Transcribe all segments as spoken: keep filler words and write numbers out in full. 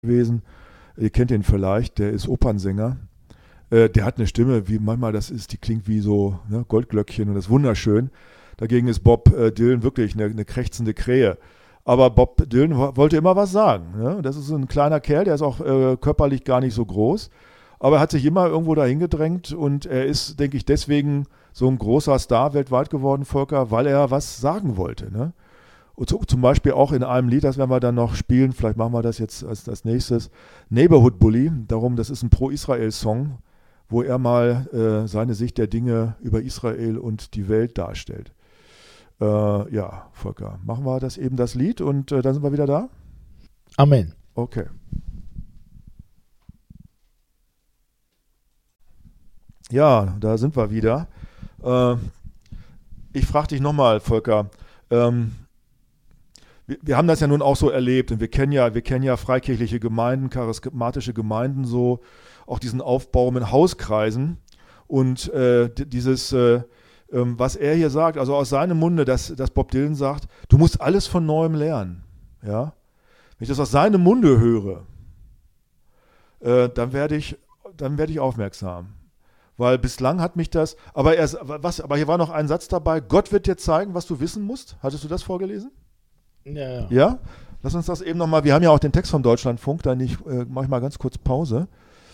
gewesen. Ihr kennt ihn vielleicht, der ist Opernsänger. Äh, der hat eine Stimme, wie manchmal das ist, die klingt wie so ne, Goldglöckchen und das ist wunderschön. Dagegen ist Bob äh, Dylan wirklich eine, eine krächzende Krähe. Aber Bob Dylan wo- wollte immer was sagen. Ne? Das ist so ein kleiner Kerl, der ist auch äh, körperlich gar nicht so groß. Aber er hat sich immer irgendwo dahin gedrängt und er ist, denke ich, deswegen so ein großer Star weltweit geworden, Volker, weil er was sagen wollte. Ne? Und so, zum Beispiel auch in einem Lied, das werden wir dann noch spielen, vielleicht machen wir das jetzt als, als nächstes, Neighborhood Bully, darum, das ist ein Pro-Israel-Song, wo er mal äh, seine Sicht der Dinge über Israel und die Welt darstellt. Äh, ja, Volker, machen wir das eben das Lied und äh, dann sind wir wieder da? Amen. Okay. Ja, da sind wir wieder. Äh, ich frage dich nochmal, Volker. Ähm, wir, wir haben das ja nun auch so erlebt und wir kennen ja, wir kennen ja freikirchliche Gemeinden, charismatische Gemeinden so, auch diesen Aufbau mit Hauskreisen und äh, d- dieses, äh, ähm, was er hier sagt, also aus seinem Munde, dass, dass Bob Dylan sagt, du musst alles von Neuem lernen. Ja? Wenn ich das aus seinem Munde höre, äh, dann werde ich, dann werde ich aufmerksam. Weil bislang hat mich das, aber, er, was, aber hier war noch ein Satz dabei, Gott wird dir zeigen, was du wissen musst. Hattest du das vorgelesen? Ja, ja. Ja? Lass uns das eben nochmal, wir haben ja auch den Text vom Deutschlandfunk, dann ich, äh, mache ich mal ganz kurz Pause.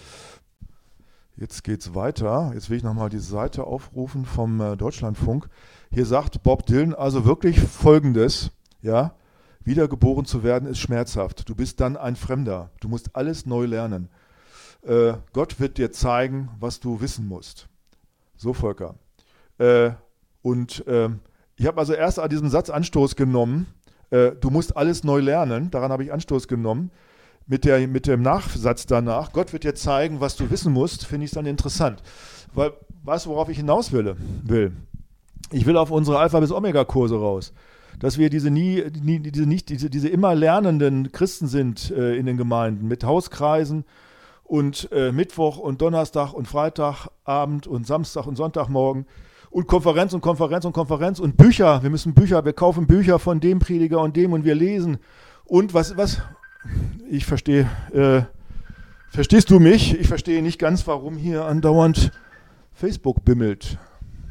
Jetzt geht's weiter. Jetzt will ich nochmal die Seite aufrufen vom äh, Deutschlandfunk. Hier sagt Bob Dylan also wirklich Folgendes, ja, wiedergeboren zu werden ist schmerzhaft. Du bist dann ein Fremder. Du musst alles neu lernen. Äh, Gott wird dir zeigen, was du wissen musst. So, Volker. Äh, und ähm, ich habe also erst an diesem Satz Anstoß genommen. Äh, du musst alles neu lernen. Daran habe ich Anstoß genommen. Mit, der, mit dem Nachsatz danach, Gott wird dir zeigen, was du wissen musst, finde ich es dann interessant. Weil, weißt du, worauf ich hinaus will? will? Ich will auf unsere Alpha- bis Omega-Kurse raus. Dass wir diese, nie, nie, diese, nicht, diese, diese immer lernenden Christen sind äh, in den Gemeinden mit Hauskreisen und äh, Mittwoch und Donnerstag und Freitagabend und Samstag und Sonntagmorgen und Konferenz und Konferenz und Konferenz und Bücher. Wir müssen Bücher, wir kaufen Bücher von dem Prediger und dem und wir lesen. Und was, was, ich verstehe, äh, verstehst du mich? Ich verstehe nicht ganz, warum hier andauernd Facebook bimmelt.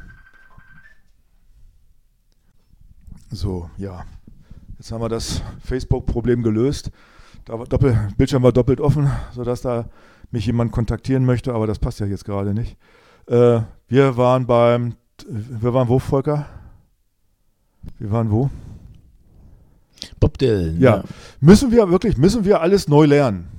So, ja. Jetzt haben wir das Facebook-Problem gelöst. Da war doppel, Bildschirm war doppelt offen, sodass da mich jemand kontaktieren möchte, aber das passt ja jetzt gerade nicht. Äh, wir waren beim, wir waren wo, Volker? Wir waren wo? Bob Dylan. Ja. Müssen wir wirklich, müssen wir alles neu lernen?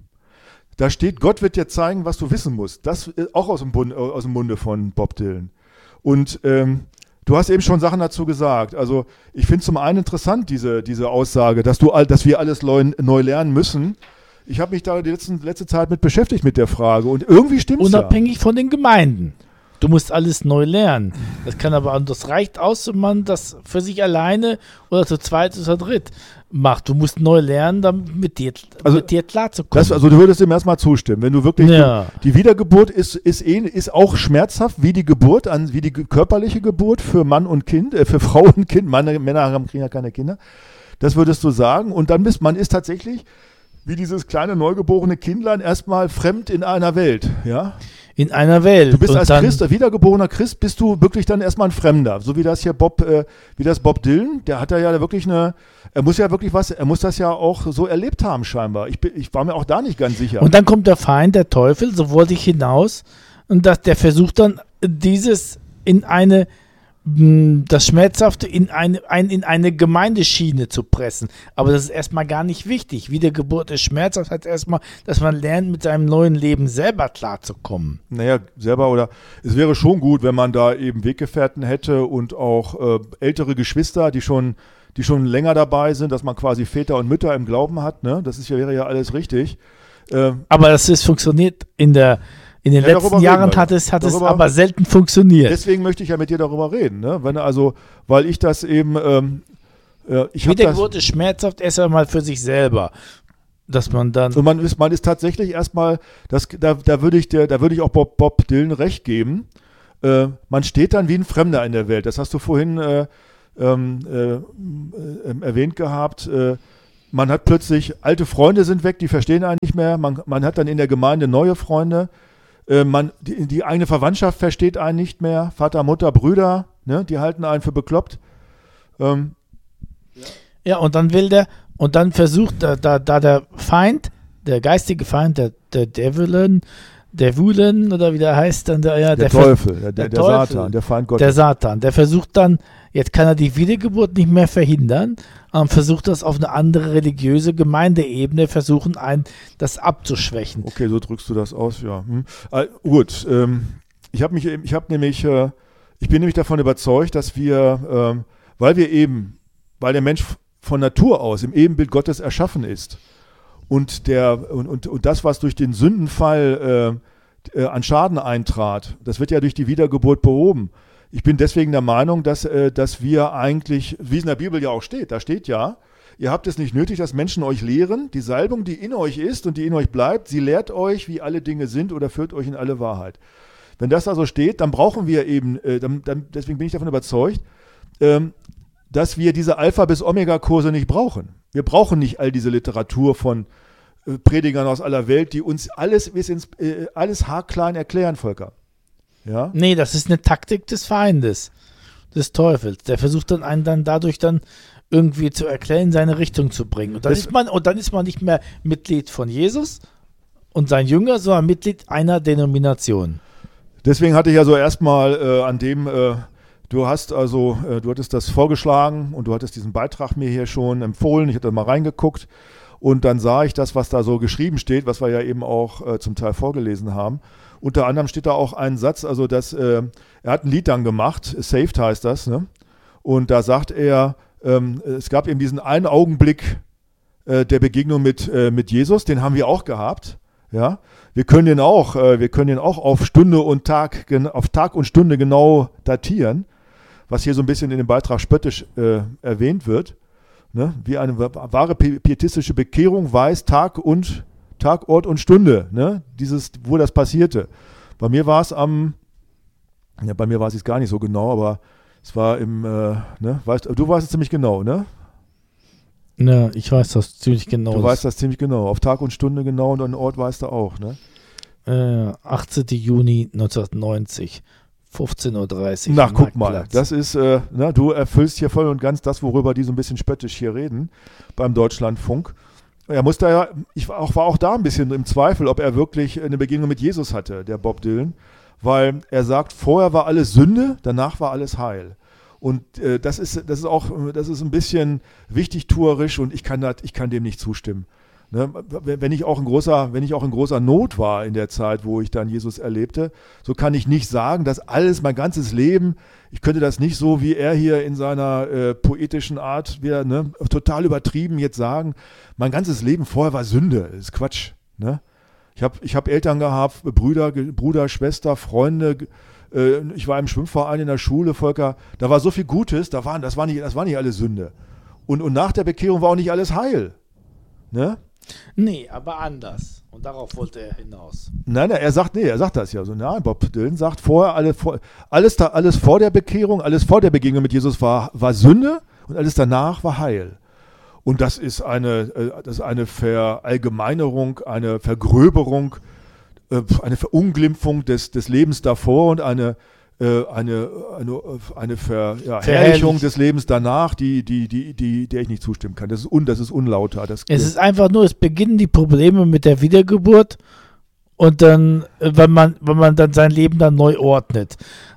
Da steht, Gott wird dir zeigen, was du wissen musst. Das ist auch aus dem, Bund, aus dem Munde von Bob Dylan. Und ähm, du hast eben schon Sachen dazu gesagt. Also ich finde zum einen interessant diese, diese Aussage, dass, du, all- dass wir alles neu, neu lernen müssen. Ich habe mich da die letzten, letzte Zeit mit beschäftigt mit der Frage und irgendwie stimmt es ja. Unabhängig von den Gemeinden. Du musst alles neu lernen. Das kann aber, das reicht aus, wenn man das für sich alleine oder zu zweit oder zu dritt macht. Du musst neu lernen, damit mit dir, Also, mit dir klarzukommen. Das, also du würdest dem erstmal zustimmen, wenn du wirklich, Ja. die Wiedergeburt ist, ist, eh, ist auch schmerzhaft wie die Geburt, an, wie die ge- körperliche Geburt für Mann und Kind, äh, für Frau und Kind, Mann, Männer haben, kriegen ja keine Kinder, das würdest du sagen und dann bist, man ist tatsächlich wie dieses kleine neugeborene Kindlein erstmal fremd in einer Welt, ja? In einer Welt. Du bist Und als dann, Christ, wiedergeborener Christ, bist du wirklich dann erstmal ein Fremder. So wie das hier Bob, äh, wie das Bob Dylan, der hat ja wirklich eine, er muss ja wirklich was, er muss das ja auch so erlebt haben scheinbar. Ich, bin- ich war mir auch da nicht ganz sicher. Und dann kommt der Feind, der Teufel, so wollte ich hinaus. Und das, der versucht dann, dieses in eine, mh, das Schmerzhafte in eine, ein, in eine Gemeindeschiene zu pressen. Aber das ist erstmal gar nicht wichtig. Wiedergeburt ist schmerzhaft, heißt erstmal, dass man lernt, mit seinem neuen Leben selber klarzukommen. Naja, selber oder es wäre schon gut, wenn man da eben Weggefährten hätte und auch äh, ältere Geschwister, die schon, die schon länger dabei sind, dass man quasi Väter und Mütter im Glauben hat. Ne? Das ist ja, wäre ja alles richtig. Äh, Aber das ist funktioniert in der in den Ja, darüber letzten reden Jahren wir. hat es, hat es Darüber- aber selten funktioniert. deswegen möchte ich ja mit dir darüber reden. Ne? Wenn also, weil ich das eben, ähm, äh, ich habe das. Wiedergeburt ist schmerzhaft erst einmal für sich selber. Dass man dann. Und man ist, man ist tatsächlich erstmal, das, da, da würde ich der, da würde ich auch Bob, Bob Dylan recht geben. Äh, man steht dann wie ein Fremder in der Welt. Das hast du vorhin äh, ähm, äh, äh, erwähnt gehabt. Äh, man hat plötzlich, alte Freunde sind weg, die verstehen einen nicht mehr. Man, man hat dann in der Gemeinde neue Freunde. Äh, man, die, die eigene Verwandtschaft versteht einen nicht mehr. Vater, Mutter, Brüder, ne, die halten einen für bekloppt. Ähm, ja. ja, und dann will der, und dann versucht da, da, da der Feind, der geistige Feind, der, der Devilen, der Wulen oder wie der heißt, dann der, ja, der, der Teufel, der, der, der, der der Teufel, Satan, der Feind Gottes. Der Satan, der versucht dann, jetzt kann er die Wiedergeburt nicht mehr verhindern, ähm, versucht das auf eine andere religiöse Gemeindeebene, versuchen ein, das abzuschwächen. Okay, so drückst du das aus, ja. Hm. Äh, gut, ähm, ich habe mich, ich habe nämlich, äh, ich bin nämlich davon überzeugt, dass wir, ähm, weil wir eben, weil der Mensch von Natur aus im Ebenbild Gottes erschaffen ist und der und, und, und das, was durch den Sündenfall äh, äh, an Schaden eintrat, das wird ja durch die Wiedergeburt behoben. Ich bin deswegen der Meinung, dass, äh, dass wir eigentlich, wie es in der Bibel ja auch steht, da steht ja, ihr habt es nicht nötig, dass Menschen euch lehren, die Salbung, die in euch ist und die in euch bleibt, sie lehrt euch, wie alle Dinge sind oder führt euch in alle Wahrheit. Wenn das also steht, dann brauchen wir eben, äh, dann, dann, deswegen bin ich davon überzeugt, ähm, dass wir diese Alpha- bis Omega-Kurse nicht brauchen. Wir brauchen nicht all diese Literatur von äh, Predigern aus aller Welt, die uns alles bis ins, äh, alles haarklein erklären, Volker. Ja? Nee, das ist eine Taktik des Feindes, des Teufels. Der versucht dann einen dann dadurch dann irgendwie zu erklären, in seine Richtung zu bringen. Und dann, Das- ist man, und dann ist man nicht mehr Mitglied von Jesus und sein Jünger, sondern Mitglied einer Denomination. Deswegen hatte ich ja so erstmal äh, an dem, äh, du hast also, äh, du hattest das vorgeschlagen und du hattest diesen Beitrag mir hier schon empfohlen. Ich hatte da mal reingeguckt und dann sah ich das, was da so geschrieben steht, was wir ja eben auch äh, zum Teil vorgelesen haben. Unter anderem steht da auch ein Satz, also dass äh, er hat ein Lied dann gemacht, Saved heißt das, ne? Und da sagt er, ähm, es gab eben diesen einen Augenblick äh, der Begegnung mit, äh, mit Jesus, den haben wir auch gehabt. Ja, wir können den auch, äh, wir können den auch auf Stunde und Tag, gen- auf Tag und Stunde genau datieren, was hier so ein bisschen in dem Beitrag spöttisch äh, erwähnt wird. Ne? Wie eine wa- wahre pi- pietistische Bekehrung weiß Tag und Tag, Ort und Stunde, ne? Dieses, wo das passierte. Bei mir war es am, ja, bei mir weiß ich es gar nicht so genau, aber es war im, äh, ne, weißt, du weißt es ziemlich genau, ne? Ja, ich weiß das ziemlich genau. Du weißt das ziemlich genau, auf Tag und Stunde genau und an den Ort weißt du auch, ne? Äh, achtzehnten Juni neunzehnhundertneunzig, fünfzehn Uhr dreißig. Na, am guck mal, Marktplatz. das ist, äh, na, du erfüllst hier voll und ganz das, worüber die so ein bisschen spöttisch hier reden beim Deutschlandfunk. Er musste ja, ich war auch, war auch da ein bisschen im Zweifel, ob er wirklich eine Begegnung mit Jesus hatte, der Bob Dylan, weil er sagt, vorher war alles Sünde, danach war alles Heil. Und äh, das ist, das ist auch, das ist ein bisschen wichtigtuerisch und ich kann, dat, ich kann dem nicht zustimmen. Ne? Wenn ich auch in großer, wenn ich auch in großer Not war in der Zeit, wo ich dann Jesus erlebte, so kann ich nicht sagen, dass alles, mein ganzes Leben, ich könnte das nicht so, wie er hier in seiner äh, poetischen Art, wieder, ne, total übertrieben jetzt sagen, mein ganzes Leben vorher war Sünde. Das ist Quatsch. Ne? Ich habe ich hab Eltern gehabt, Brüder, Bruder, Schwester, Freunde. Äh, ich war im Schwimmverein in der Schule, Volker. Da war so viel Gutes, da waren, das, war nicht, das war nicht alles Sünde. Und, und nach der Bekehrung war auch nicht alles Heil. Ne? Nee, aber anders. Und darauf wollte er hinaus. Nein, nein, er sagt, nee, er sagt das ja so. Nein, Bob Dylan sagt vorher, alle, vor, alles, da, alles vor der Bekehrung, alles vor der Begegnung mit Jesus war, war Sünde und alles danach war Heil. Und das ist eine, äh, das ist eine Verallgemeinerung, eine Vergröberung, äh, eine Verunglimpfung des, des Lebens davor und eine, äh, eine, eine, eine Ver, ja, Verherrlichung des Lebens danach, die, die, die, die, der ich nicht zustimmen kann. Das ist, un, das ist unlauter. Das, Es ist einfach nur, es beginnen die Probleme mit der Wiedergeburt und dann, äh, wenn man, wenn man dann sein Leben dann neu ordnet.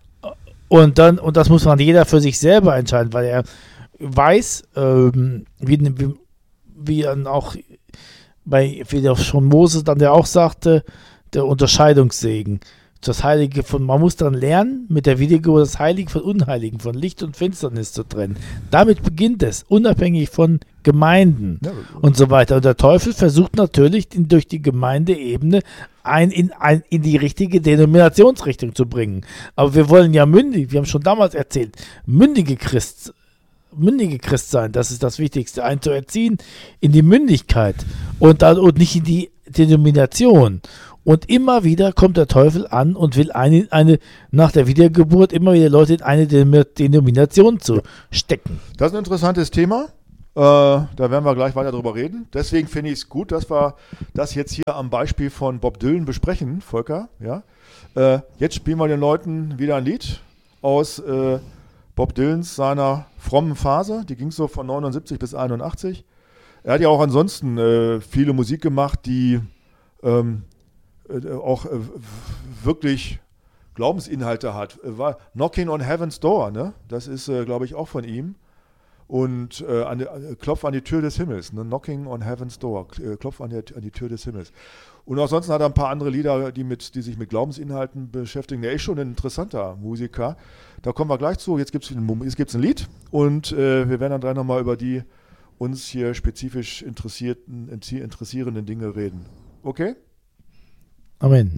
Und dann, und das muss man jeder für sich selber entscheiden, weil er weiß, ähm, wie, wie, wie dann auch bei, wie der schon Moses dann der auch sagte, der Unterscheidungssegen. Das Heilige von, man muss dann lernen, mit der Wiedergeburt das Heilige von Unheiligen, von Licht und Finsternis zu trennen. Damit beginnt es, unabhängig von Gemeinden Ja. und so weiter. Und der Teufel versucht natürlich, ihn durch die Gemeindeebene ein, in, ein, in die richtige Denominationsrichtung zu bringen. Aber wir wollen ja mündig, wir haben schon damals erzählt, mündige Christ, mündige Christ sein, das ist das Wichtigste, einen zu erziehen in die Mündigkeit und, dann, und nicht in die Denomination. Und immer wieder kommt der Teufel an und will eine, eine nach der Wiedergeburt immer wieder Leute in eine Denomination zu stecken. Das ist ein interessantes Thema. Äh, da werden wir gleich weiter drüber reden. Deswegen finde ich es gut, dass wir das jetzt hier am Beispiel von Bob Dylan besprechen, Volker. Ja? Äh, jetzt spielen wir den Leuten wieder ein Lied aus äh, Bob Dylans seiner frommen Phase. Die ging so von neunundsiebzig bis einundachtzig. Er hat ja auch ansonsten äh, viele Musik gemacht, die ähm, äh, auch äh, wirklich Glaubensinhalte hat. War Knocking on Heaven's Door, ne? Das ist, äh, glaube ich, auch von ihm. Und äh, an die, äh, Klopf an die Tür des Himmels, ne? Knocking on Heaven's Door, äh, Klopf an die, an die Tür des Himmels. Und ansonsten hat er ein paar andere Lieder, die, mit, die sich mit Glaubensinhalten beschäftigen. Der ist schon ein interessanter Musiker. Da kommen wir gleich zu. Jetzt gibt es ein Lied und äh, wir werden dann gleich nochmal über die uns hier spezifisch interessierten, interessierenden Dinge reden. Okay? Amen.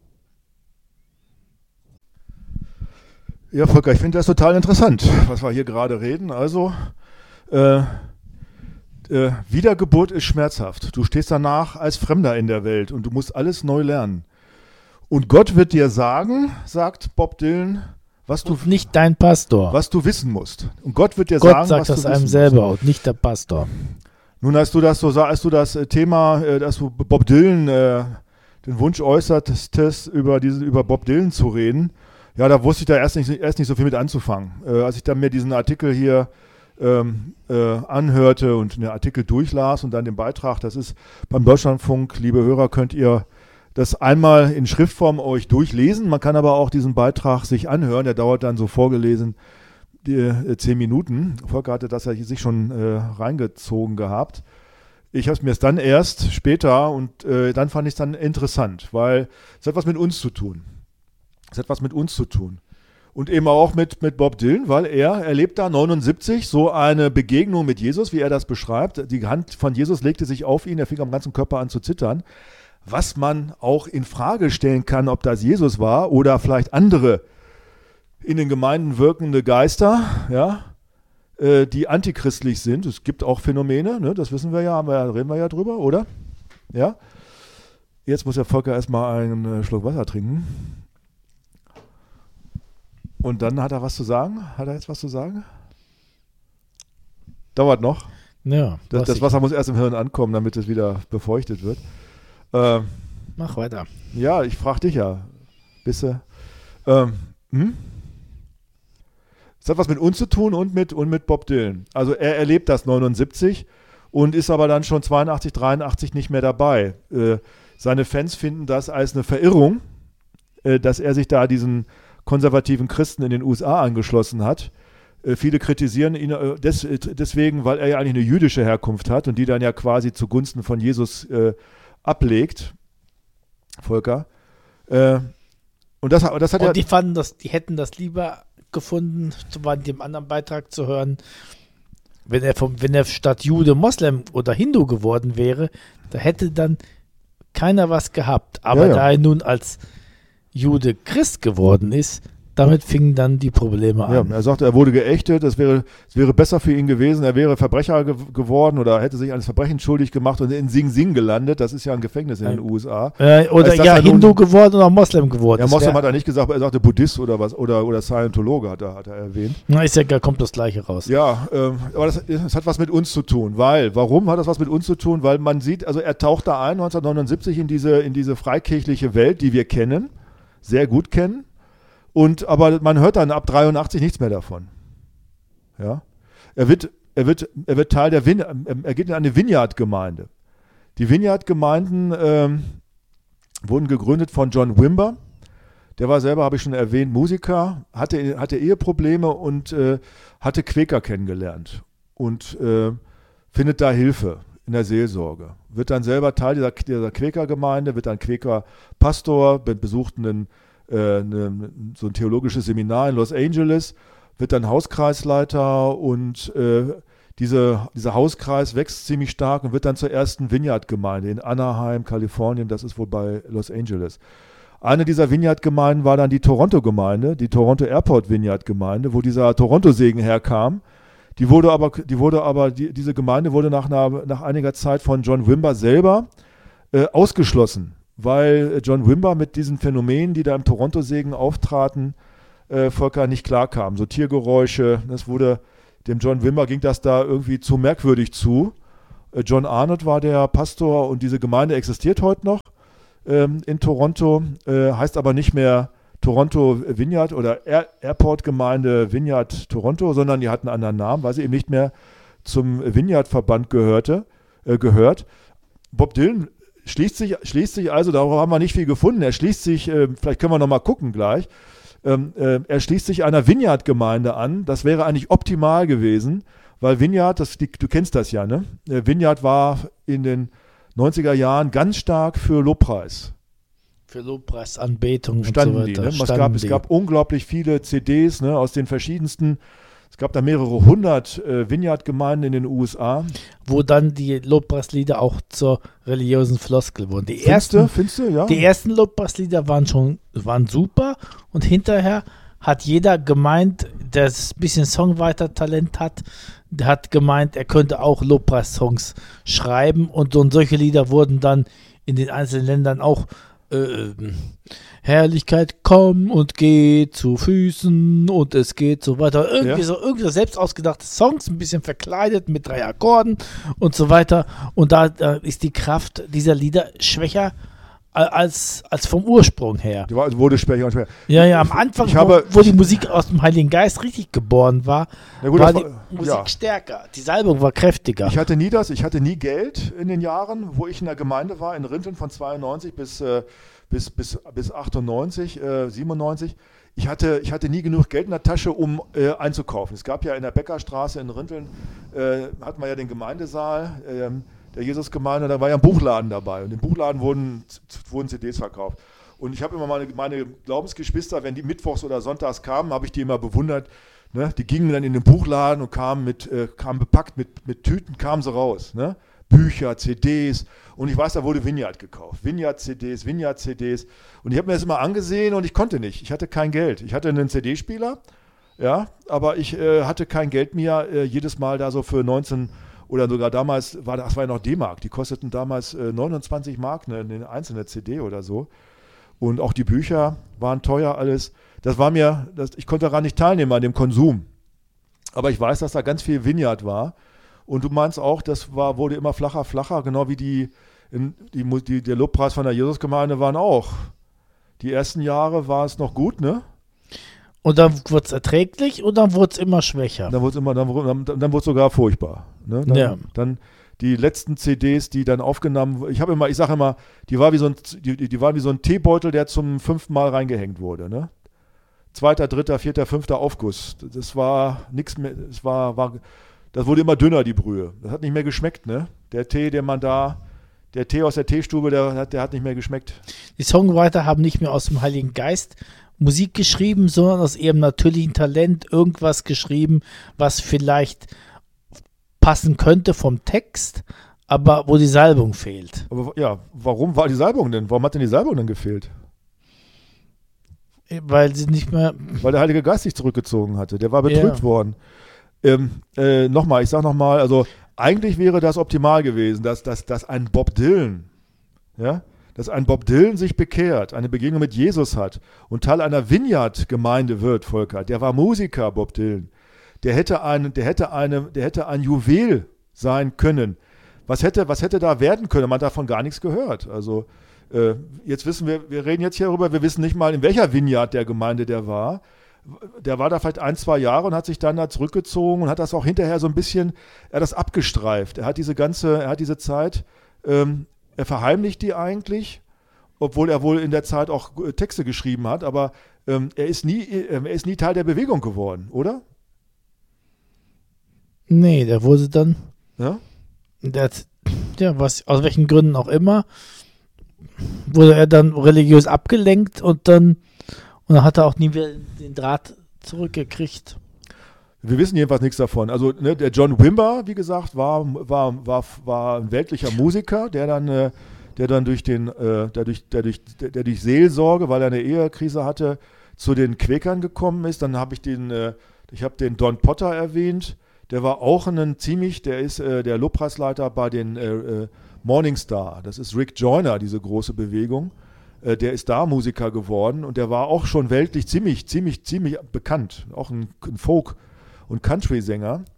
Ja, Volker, ich finde das total interessant, was wir hier gerade reden. Also, äh, äh, Wiedergeburt ist schmerzhaft. Du stehst danach als Fremder in der Welt und du musst alles neu lernen. Und Gott wird dir sagen, sagt Bob Dylan, was du und nicht dein Pastor. Was du wissen musst. Und Gott wird dir Gott sagen, sagt was das du einem wissen selber musst. und nicht der Pastor. Nun, als du das so als du das Thema, dass du Bob Dylan äh, den Wunsch äußertest, über diesen über Bob Dylan zu reden, ja, da wusste ich da erst nicht, erst nicht so viel mit anzufangen. Äh, als ich dann mir diesen Artikel hier ähm, äh, anhörte und den Artikel durchlas und dann den Beitrag, das ist beim Deutschlandfunk, liebe Hörer, könnt ihr das einmal in Schriftform euch durchlesen. Man kann aber auch diesen Beitrag sich anhören. Der dauert dann so vorgelesen die, äh, zehn Minuten. Volker hatte das ja sich schon äh, reingezogen gehabt. Ich habe es mir dann erst später und äh, dann fand ich es dann interessant, weil es hat was mit uns zu tun. Es hat was mit uns zu tun. Und eben auch mit, mit Bob Dylan, weil er erlebt da neunundsiebzig so eine Begegnung mit Jesus, wie er das beschreibt. Die Hand von Jesus legte sich auf ihn, er fing am ganzen Körper an zu zittern. Was man auch in Frage stellen kann, ob das Jesus war oder vielleicht andere in den Gemeinden wirkende Geister, ja, äh, die antichristlich sind. Es gibt auch Phänomene, ne, das wissen wir ja, haben wir, reden wir ja drüber, oder? Ja. Jetzt muss der Volker erstmal einen Schluck Wasser trinken. Und dann hat er was zu sagen? Hat er jetzt was zu sagen? Dauert noch. Ja. Das, das Wasser muss erst im Hirn ankommen, damit es wieder befeuchtet wird. Ähm, Mach weiter. Ja, ich frage dich ja. Bist du? Ähm, hm? Das hat was mit uns zu tun und mit, und mit Bob Dylan. Also er erlebt das neunundsiebzig und ist aber dann schon zweiundachtzig, dreiundachtzig nicht mehr dabei. Äh, seine Fans finden das als eine Verirrung, äh, dass er sich da diesen konservativen Christen in den U S A angeschlossen hat. Äh, viele kritisieren ihn äh, des, äh, deswegen, weil er ja eigentlich eine jüdische Herkunft hat und die dann ja quasi zugunsten von Jesus äh, ablegt. Volker. Äh, und das, das hat und ja... die fanden das, die hätten das lieber gefunden, bei dem anderen Beitrag zu hören, wenn er vom, wenn er statt Jude Moslem oder Hindu geworden wäre, da hätte dann keiner was gehabt. Aber ja, ja. da er nun als Jude Christ geworden ist, damit fingen dann die Probleme an. Ja, er sagte, er wurde geächtet, es wäre, es wäre besser für ihn gewesen, er wäre Verbrecher ge- geworden oder hätte sich eines Verbrechens schuldig gemacht und in Sing Sing gelandet, das ist ja ein Gefängnis in den U S A. Äh, oder ja, Hindu nun, geworden oder Moslem geworden. Ja, Moslem hat er nicht gesagt, er sagte Buddhist oder was, oder, oder Scientologe hat er, hat er erwähnt. Na, ist ja, da kommt das Gleiche raus. Ja, ähm, aber das, das hat was mit uns zu tun, weil, warum hat das was mit uns zu tun? Weil man sieht, also er taucht da ein, neunzehnhundertneunundsiebzig in diese, in diese freikirchliche Welt, die wir kennen, sehr gut kennen. Und, aber man hört dann ab dreiundachtzig nichts mehr davon. Ja? Er wird, er wird, er wird Teil der Vin- er geht in eine Vineyard-Gemeinde. Die Vineyard-Gemeinden ähm, wurden gegründet von John Wimber. Der war selber, habe ich schon erwähnt, Musiker, hatte, hatte Eheprobleme und äh, hatte Quäker kennengelernt und äh, findet da Hilfe in der Seelsorge. Wird dann selber Teil dieser, dieser Quäker-Gemeinde, wird dann Quäker-Pastor, besucht einen Eine, so ein theologisches Seminar in Los Angeles, wird dann Hauskreisleiter und äh, diese, dieser Hauskreis wächst ziemlich stark und wird dann zur ersten Vineyard-Gemeinde in Anaheim, Kalifornien, das ist wohl bei Los Angeles. Eine dieser Vineyard-Gemeinden war dann die Toronto-Gemeinde, die Toronto Airport Vineyard-Gemeinde, wo dieser Toronto-Segen herkam. Die wurde aber, die wurde aber die, diese Gemeinde wurde nach, einer, nach einiger Zeit von John Wimber selber äh, ausgeschlossen, weil John Wimber mit diesen Phänomenen, die da im Toronto-Segen auftraten, äh, Volker nicht klarkam. So Tiergeräusche, das wurde dem John Wimber ging das da irgendwie zu merkwürdig zu. Äh, John Arnott war der Pastor und diese Gemeinde existiert heute noch ähm, in Toronto, äh, heißt aber nicht mehr Toronto Vineyard oder Air Airport-Gemeinde Vineyard Toronto, sondern die hatten einen anderen Namen, weil sie eben nicht mehr zum Vineyard-Verband gehörte, äh, gehört. Bob Dylan schließt sich, schließt sich also, darüber haben wir nicht viel gefunden, er schließt sich, äh, vielleicht können wir nochmal gucken gleich, ähm, äh, er schließt sich einer Vineyard-Gemeinde an. Das wäre eigentlich optimal gewesen, weil Vineyard, das, die, du kennst das ja, ne? Vineyard war in den neunziger Jahren ganz stark für Lobpreis. Für Lobpreis, Anbetung Standen und so die, weiter. ne? Es, Standen gab, es die. gab unglaublich viele C Ds, ne, aus den verschiedensten, es gab da mehrere hundert äh, Vineyard-Gemeinden in den U S A. Wo dann die Lobpreislieder auch zur religiösen Floskel wurden. Die Findste, ersten, findste, ja. die ersten Lobpreislieder waren schon waren super und hinterher hat jeder gemeint, der ein bisschen Songwriter-Talent hat, der hat gemeint, er könnte auch Lobpreis-Songs schreiben und, und solche Lieder wurden dann in den einzelnen Ländern auch äh, Herrlichkeit, komm und geh zu Füßen und es geht so weiter. Irgendwie Ja. so irgendwie so selbst ausgedachte Songs, ein bisschen verkleidet mit drei Akkorden und so weiter. Und da, da ist die Kraft dieser Lieder schwächer als, als vom Ursprung her. Die war, also wurde schwächer und schwächer. Ja, ja, am Anfang, Ich habe- wo, wo die Musik aus dem Heiligen Geist richtig geboren war, Na gut, war das die war- Musik ja. stärker. Die Salbung war kräftiger. Ich hatte nie das, ich hatte nie Geld in den Jahren, wo ich in der Gemeinde war, in Rinteln von zweiundneunzig bis, äh, bis, bis, bis achtundneunzig, äh, siebenundneunzig. Ich hatte, ich hatte nie genug Geld in der Tasche, um äh, einzukaufen. Es gab ja in der Bäckerstraße in Rinteln, äh, hatten wir ja den Gemeindesaal, ähm, der Jesusgemeinde, da war ja ein Buchladen dabei. Und im Buchladen wurden, wurden C Ds verkauft. Und ich habe immer meine, meine Glaubensgeschwister, wenn die mittwochs oder sonntags kamen, habe ich die immer bewundert. Ne? Die gingen dann in den Buchladen und kamen, mit, äh, kamen bepackt mit, mit Tüten, kamen sie raus. Ne? Bücher, C Ds. Und ich weiß, da wurde Vineyard gekauft. Vineyard-C Ds, Vineyard-C Ds. Und ich habe mir das immer angesehen und ich konnte nicht. Ich hatte kein Geld. Ich hatte einen C D-Spieler, ja, aber ich äh, hatte kein Geld mehr, äh, jedes Mal da so für neunzehn oder sogar damals, war das war ja noch D-Mark, die kosteten damals äh, neunundzwanzig Mark, ne, eine einzelne C D oder so. Und auch die Bücher waren teuer alles. Das war mir, das, ich konnte daran nicht teilnehmen an dem Konsum. Aber ich weiß, dass da ganz viel Vineyard war. Und du meinst auch, das war, wurde immer flacher, flacher, genau wie die, in, die, die der Lobpreis von der Jesusgemeinde waren auch. Die ersten Jahre war es noch gut, ne? Und dann wurde es erträglich und dann wurde es immer schwächer. Dann wurde es immer, dann, dann, dann wurde es sogar furchtbar. Ne? Dann, Ja. dann die letzten C Ds, die dann aufgenommen wurden, ich habe immer, ich sage immer, die war wie so ein, die, die waren wie so ein Teebeutel, der zum fünften Mal reingehängt wurde. Ne? Zweiter, dritter, vierter, fünfter Aufguss. Das war nichts mehr, das war, war, das wurde immer dünner, die Brühe. Das hat nicht mehr geschmeckt, ne? Der Tee, den man da, der Tee aus der Teestube, der hat, der hat nicht mehr geschmeckt. Die Songwriter haben nicht mehr aus dem Heiligen Geist Musik geschrieben, sondern aus ihrem natürlichen Talent irgendwas geschrieben, was vielleicht passen könnte vom Text, aber wo die Salbung fehlt. Aber ja, warum war die Salbung denn? Warum hat denn die Salbung denn gefehlt? Weil sie nicht mehr. Weil der Heilige Geist sich zurückgezogen hatte. Der war betrübt Ja. worden. Ähm, äh, nochmal, ich sag nochmal, also eigentlich wäre das optimal gewesen, dass, dass, dass ein Bob Dylan, ja, dass ein Bob Dylan sich bekehrt, eine Begegnung mit Jesus hat und Teil einer Vineyard-Gemeinde wird, Volker. Der war Musiker, Bob Dylan. Der hätte ein, der hätte eine, der hätte ein Juwel sein können. Was hätte, was hätte da werden können? Man hat davon gar nichts gehört. Also äh, jetzt wissen wir, wir reden jetzt hier darüber, wir wissen nicht mal, in welcher Vineyard der Gemeinde der war. Der war da vielleicht ein, zwei Jahre und hat sich dann da zurückgezogen und hat das auch hinterher so ein bisschen, er hat das abgestreift. Er hat diese ganze, er hat diese Zeit, ähm, er verheimlicht die eigentlich, obwohl er wohl in der Zeit auch äh, Texte geschrieben hat, aber ähm, er ist nie, äh, er ist nie Teil der Bewegung geworden, oder? Nee, der wurde dann. Ja? Der hat, ja, was, aus welchen Gründen auch immer, wurde er dann religiös abgelenkt und dann, und dann hat er auch nie wieder den Draht zurückgekriegt. Wir wissen jedenfalls nichts davon. Also ne, der John Wimber, wie gesagt, war, war, war, war ein weltlicher Musiker, der dann, äh, der dann durch den, äh, der, durch, der, durch, der, der durch Seelsorge, weil er eine Ehekrise hatte, zu den Quäkern gekommen ist. Dann habe ich den, äh, ich habe den Don Potter erwähnt. Der war auch ein ziemlich, der ist äh, der Lobpreisleiter bei den äh, äh, Morning Star. Das ist Rick Joyner, diese große Bewegung. Äh, der ist da Musiker geworden und der war auch schon weltlich ziemlich, ziemlich, ziemlich bekannt. Auch ein, ein Folk- und Country-Sänger.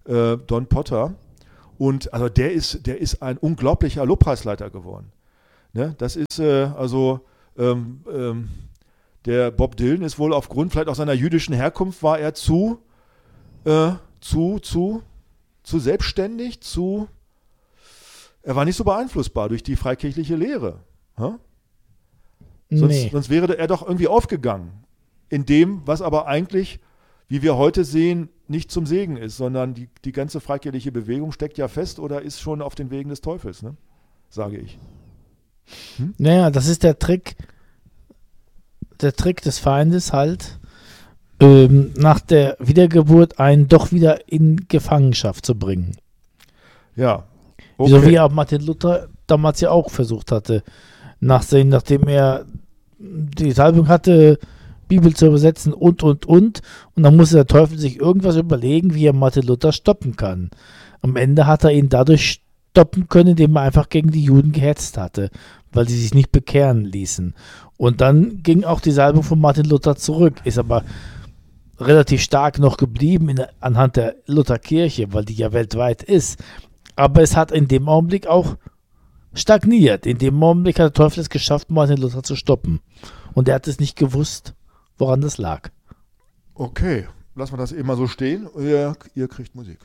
äh, Don Potter. Und also der ist, der ist ein unglaublicher Lobpreisleiter geworden. Ne? Das ist äh, also ähm, ähm, der Bob Dylan ist wohl aufgrund vielleicht auch seiner jüdischen Herkunft war er zu äh, zu zu zu selbstständig, zu er war nicht so beeinflussbar durch die freikirchliche Lehre. Huh? Sonst, Nee. sonst wäre er doch irgendwie aufgegangen in dem, was aber eigentlich, wie wir heute sehen, nicht zum Segen ist, sondern die, die ganze freikirchliche Bewegung steckt ja fest oder ist schon auf den Wegen des Teufels, ne? Sage ich. Hm? Naja, das ist der Trick, der Trick des Feindes halt, ähm, nach der Wiedergeburt einen doch wieder in Gefangenschaft zu bringen. Ja. So wie auch Martin Luther damals ja auch versucht hatte, nachdem, nachdem er die Salbung hatte, Bibel zu übersetzen und, und, und. Und dann musste der Teufel sich irgendwas überlegen, wie er Martin Luther stoppen kann. Am Ende hat er ihn dadurch stoppen können, indem er einfach gegen die Juden gehetzt hatte, weil sie sich nicht bekehren ließen. Und dann ging auch die Salbung von Martin Luther zurück, ist aber relativ stark noch geblieben in, anhand der Lutherkirche, weil die ja weltweit ist. Aber es hat in dem Augenblick auch stagniert. In dem Augenblick hat der Teufel es geschafft, Martin Luther zu stoppen. Und er hat es nicht gewusst, woran das lag. Okay, lassen wir das eben mal so stehen. Ihr, ihr kriegt Musik.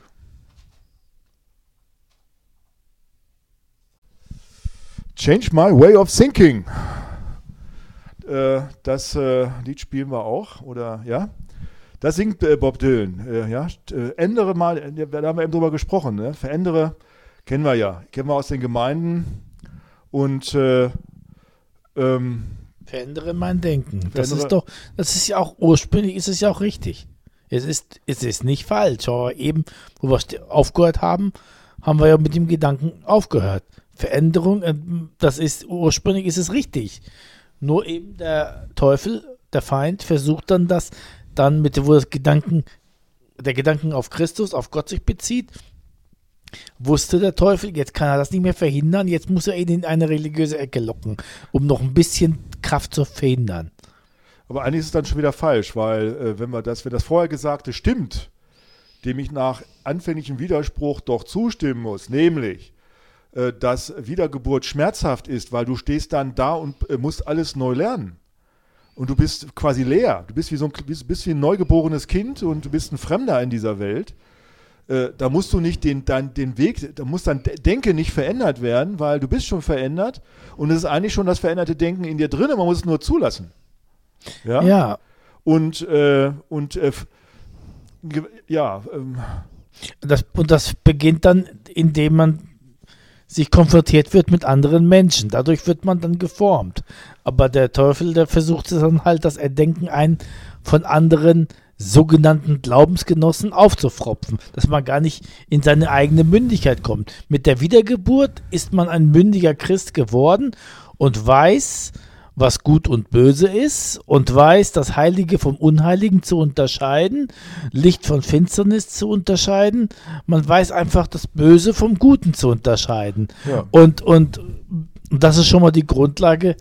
Change My Way of Thinking. Äh, das äh, Lied spielen wir auch, oder ja? Das singt äh, Bob Dylan. Äh, ja? Äh, ändere mal, äh, da haben wir eben drüber gesprochen, ne? Verändere, kennen wir ja, kennen wir aus den Gemeinden. Und äh, ähm, Verändere mein Denken. Das Verändere- ist doch, das ist ja auch, ursprünglich ist es ja auch richtig. Es ist, es ist nicht falsch. Aber eben, wo wir st- aufgehört haben, haben wir ja mit dem Gedanken aufgehört. Veränderung, äh, das ist, ursprünglich ist es richtig. Nur eben der Teufel, der Feind, versucht dann das, dann mit, wo das Gedanken, der Gedanken auf Christus, auf Gott sich bezieht, wusste der Teufel, jetzt kann er das nicht mehr verhindern, jetzt muss er ihn in eine religiöse Ecke locken, um noch ein bisschen Kraft zu verhindern. aber eigentlich ist es dann schon wieder falsch, weil äh, wenn wir das, wenn das vorher Gesagte stimmt, dem ich nach anfänglichem Widerspruch doch zustimmen muss, nämlich, äh, dass Wiedergeburt schmerzhaft ist, weil du stehst dann da und äh, musst alles neu lernen. Und du bist quasi leer. Du bist wie so ein, bist, bist wie ein neugeborenes Kind und du bist ein Fremder in dieser Welt. Äh, da musst du nicht den, dein, den Weg, da muss dein Denken nicht verändert werden, weil du bist schon verändert und es ist eigentlich schon das veränderte Denken in dir drin, man muss es nur zulassen. Ja. Ja, Und, äh, und äh, f- ge- ja, ähm, das, und das beginnt dann, indem man sich konfrontiert wird mit anderen Menschen. Dadurch wird man dann geformt. Aber der Teufel, der versucht es dann halt, das Erdenken ein von anderen sogenannten Glaubensgenossen aufzufropfen, dass man gar nicht in seine eigene Mündigkeit kommt. Mit der Wiedergeburt ist man ein mündiger Christ geworden und weiß, was gut und böse ist und weiß, das Heilige vom Unheiligen zu unterscheiden, Licht von Finsternis zu unterscheiden. Man weiß einfach, das Böse vom Guten zu unterscheiden. ja. Und, und das ist schon mal die Grundlage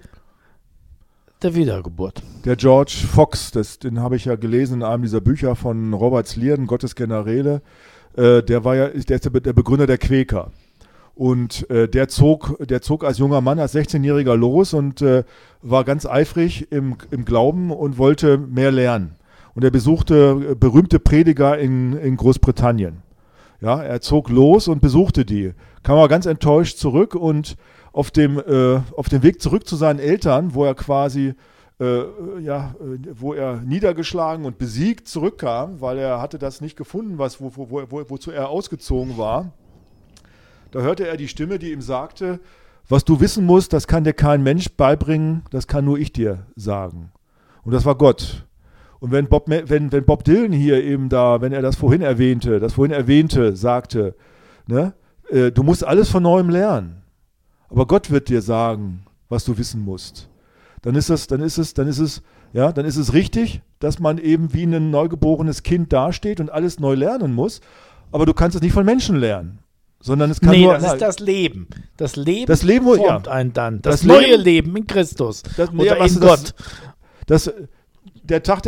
der Wiedergeburt. Der George Fox, das, den habe ich ja gelesen in einem dieser Bücher von Robert Slierden, Gottes Generäle, äh, der war ja, der ist der, Be- der Begründer der Quäker. Und äh, der zog, der zog als junger Mann, als sechzehnjähriger los und äh, war ganz eifrig im, im Glauben und wollte mehr lernen. Und er besuchte äh, berühmte Prediger in, in Großbritannien. Ja, er zog los und besuchte die, kam aber ganz enttäuscht zurück und auf dem, äh, auf dem Weg zurück zu seinen Eltern, wo er quasi, äh, ja, äh, wo er niedergeschlagen und besiegt zurückkam, weil er hatte das nicht gefunden, was, wo, wo, wo, wo, wozu er ausgezogen war. Da hörte er die Stimme, die ihm sagte, was du wissen musst, das kann dir kein Mensch beibringen, das kann nur ich dir sagen. Und das war Gott. Und wenn Bob, wenn, wenn Bob Dylan hier eben da, wenn er das vorhin erwähnte, das vorhin erwähnte, sagte, ne, äh, du musst alles von neuem lernen. Aber Gott wird dir sagen, was du wissen musst. Dann ist es, dann ist es, dann ist es, ja, dann ist es richtig, dass man eben wie ein neugeborenes Kind dasteht und alles neu lernen muss. Aber du kannst es nicht von Menschen lernen. Sondern es kann Nee, nur, das na, ist das Leben. Das Leben, Das Leben, formt ja. einen dann. Das, Das neue Leben- Leben in Christus das, oder ja, was in ist das- Gott. Das, der Tag der,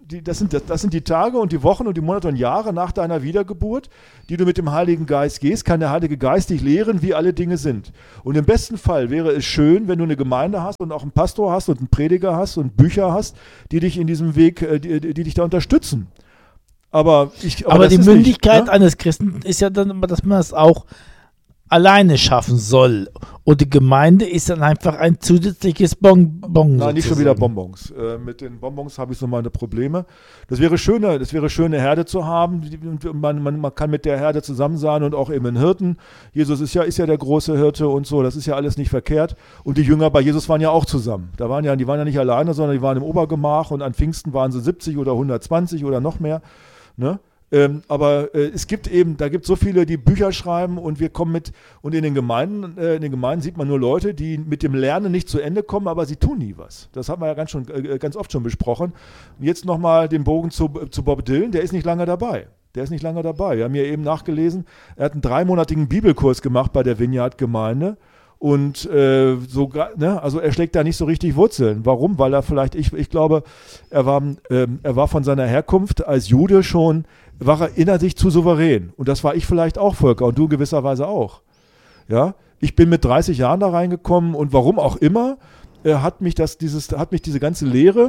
die, das, sind, das, das sind die Tage und die Wochen und die Monate und Jahre nach deiner Wiedergeburt, die du mit dem Heiligen Geist gehst, kann der Heilige Geist dich lehren, wie alle Dinge sind. Und im besten Fall wäre es schön, wenn du eine Gemeinde hast und auch einen Pastor hast und einen Prediger hast und Bücher hast, die dich in diesem Weg, die, die dich da unterstützen. Aber, ich, aber, aber die Mündigkeit nicht, ne? eines Christen ist ja dann, dass man das auch alleine schaffen soll. Und die Gemeinde ist dann einfach ein zusätzliches Bonbon. Nein, nicht schon wieder Bonbons. Äh, mit den Bonbons habe ich so meine Probleme. Das wäre schöner, das wäre schön, eine Herde zu haben. Man, man, man kann mit der Herde zusammen sein und auch eben einen Hirten. Jesus ist ja, ist ja der große Hirte und so, das ist ja alles nicht verkehrt. Und die Jünger bei Jesus waren ja auch zusammen. Da waren ja, die waren ja nicht alleine, sondern die waren im Obergemach und an Pfingsten waren sie siebzig oder hundertzwanzig oder noch mehr. Ne? Ähm, aber äh, es gibt eben, da gibt es so viele, die Bücher schreiben und wir kommen mit, und in den Gemeinden, äh, in den Gemeinden sieht man nur Leute, die mit dem Lernen nicht zu Ende kommen, aber sie tun nie was. Das haben wir ja ganz, schon, äh, ganz oft schon besprochen. Und jetzt nochmal den Bogen zu, zu Bob Dylan, der ist nicht lange dabei. Der ist nicht lange dabei. Wir haben ja eben nachgelesen, er hat einen dreimonatigen Bibelkurs gemacht bei der Vineyard-Gemeinde. Und äh, so, ne, also er schlägt da nicht so richtig Wurzeln. Warum? Weil er vielleicht, ich, ich glaube, er war, ähm, er war von seiner Herkunft als Jude schon, war er innerlich zu souverän. Und das war ich vielleicht auch, Volker, und du gewisserweise auch. Ja, ich bin mit dreißig Jahren da reingekommen und warum auch immer, äh, hat mich das, dieses, hat mich diese ganze Lehre,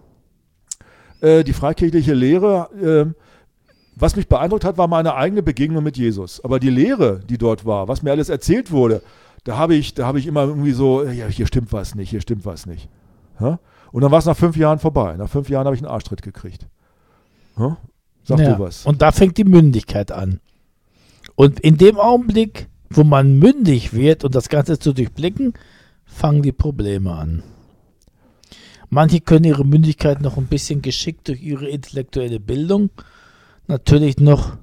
äh, die freikirchliche Lehre, äh, was mich beeindruckt hat, war meine eigene Begegnung mit Jesus. Aber die Lehre, die dort war, was mir alles erzählt wurde, Da habe ich, da habe ich immer irgendwie so, ja, hier stimmt was nicht, hier stimmt was nicht. Ja? Und dann war es nach fünf Jahren vorbei. Nach fünf Jahren habe ich einen Arschtritt gekriegt. Ja? Sag ja, du was. Und da fängt die Mündigkeit an. Und in dem Augenblick, wo man mündig wird und das Ganze zu durchblicken, fangen die Probleme an. Manche können ihre Mündigkeit noch ein bisschen geschickt durch ihre intellektuelle Bildung natürlich noch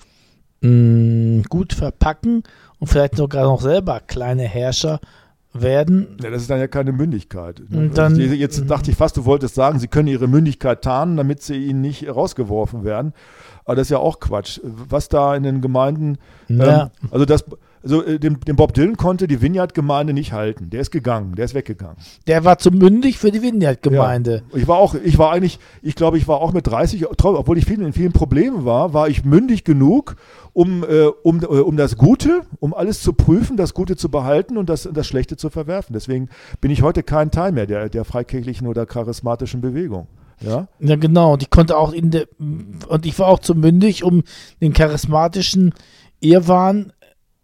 mh, gut verpacken und vielleicht sogar noch selber kleine Herrscher werden. Ja, das ist dann ja keine Mündigkeit. Und dann, also jetzt dachte ich fast, du wolltest sagen, sie können ihre Mündigkeit tarnen, damit sie ihnen nicht rausgeworfen werden. Aber das ist ja auch Quatsch. Was da in den Gemeinden, ja. ähm, also das, also den, den Bob Dylan konnte die Vineyard-Gemeinde nicht halten. Der ist gegangen, der ist weggegangen. Der war zu mündig für die Vineyard-Gemeinde. Ja. Ich war auch, ich war eigentlich, ich glaube, ich war auch mit dreißig, obwohl ich viel, in vielen Problemen war, war ich mündig genug, um, äh, um, äh, um das Gute, um alles zu prüfen, das Gute zu behalten und das, das Schlechte zu verwerfen. Deswegen bin ich heute kein Teil mehr der, der freikirchlichen oder charismatischen Bewegung. Ja? Ja, genau. Und ich konnte auch in der, und ich war auch zu mündig, um den charismatischen Irrwahn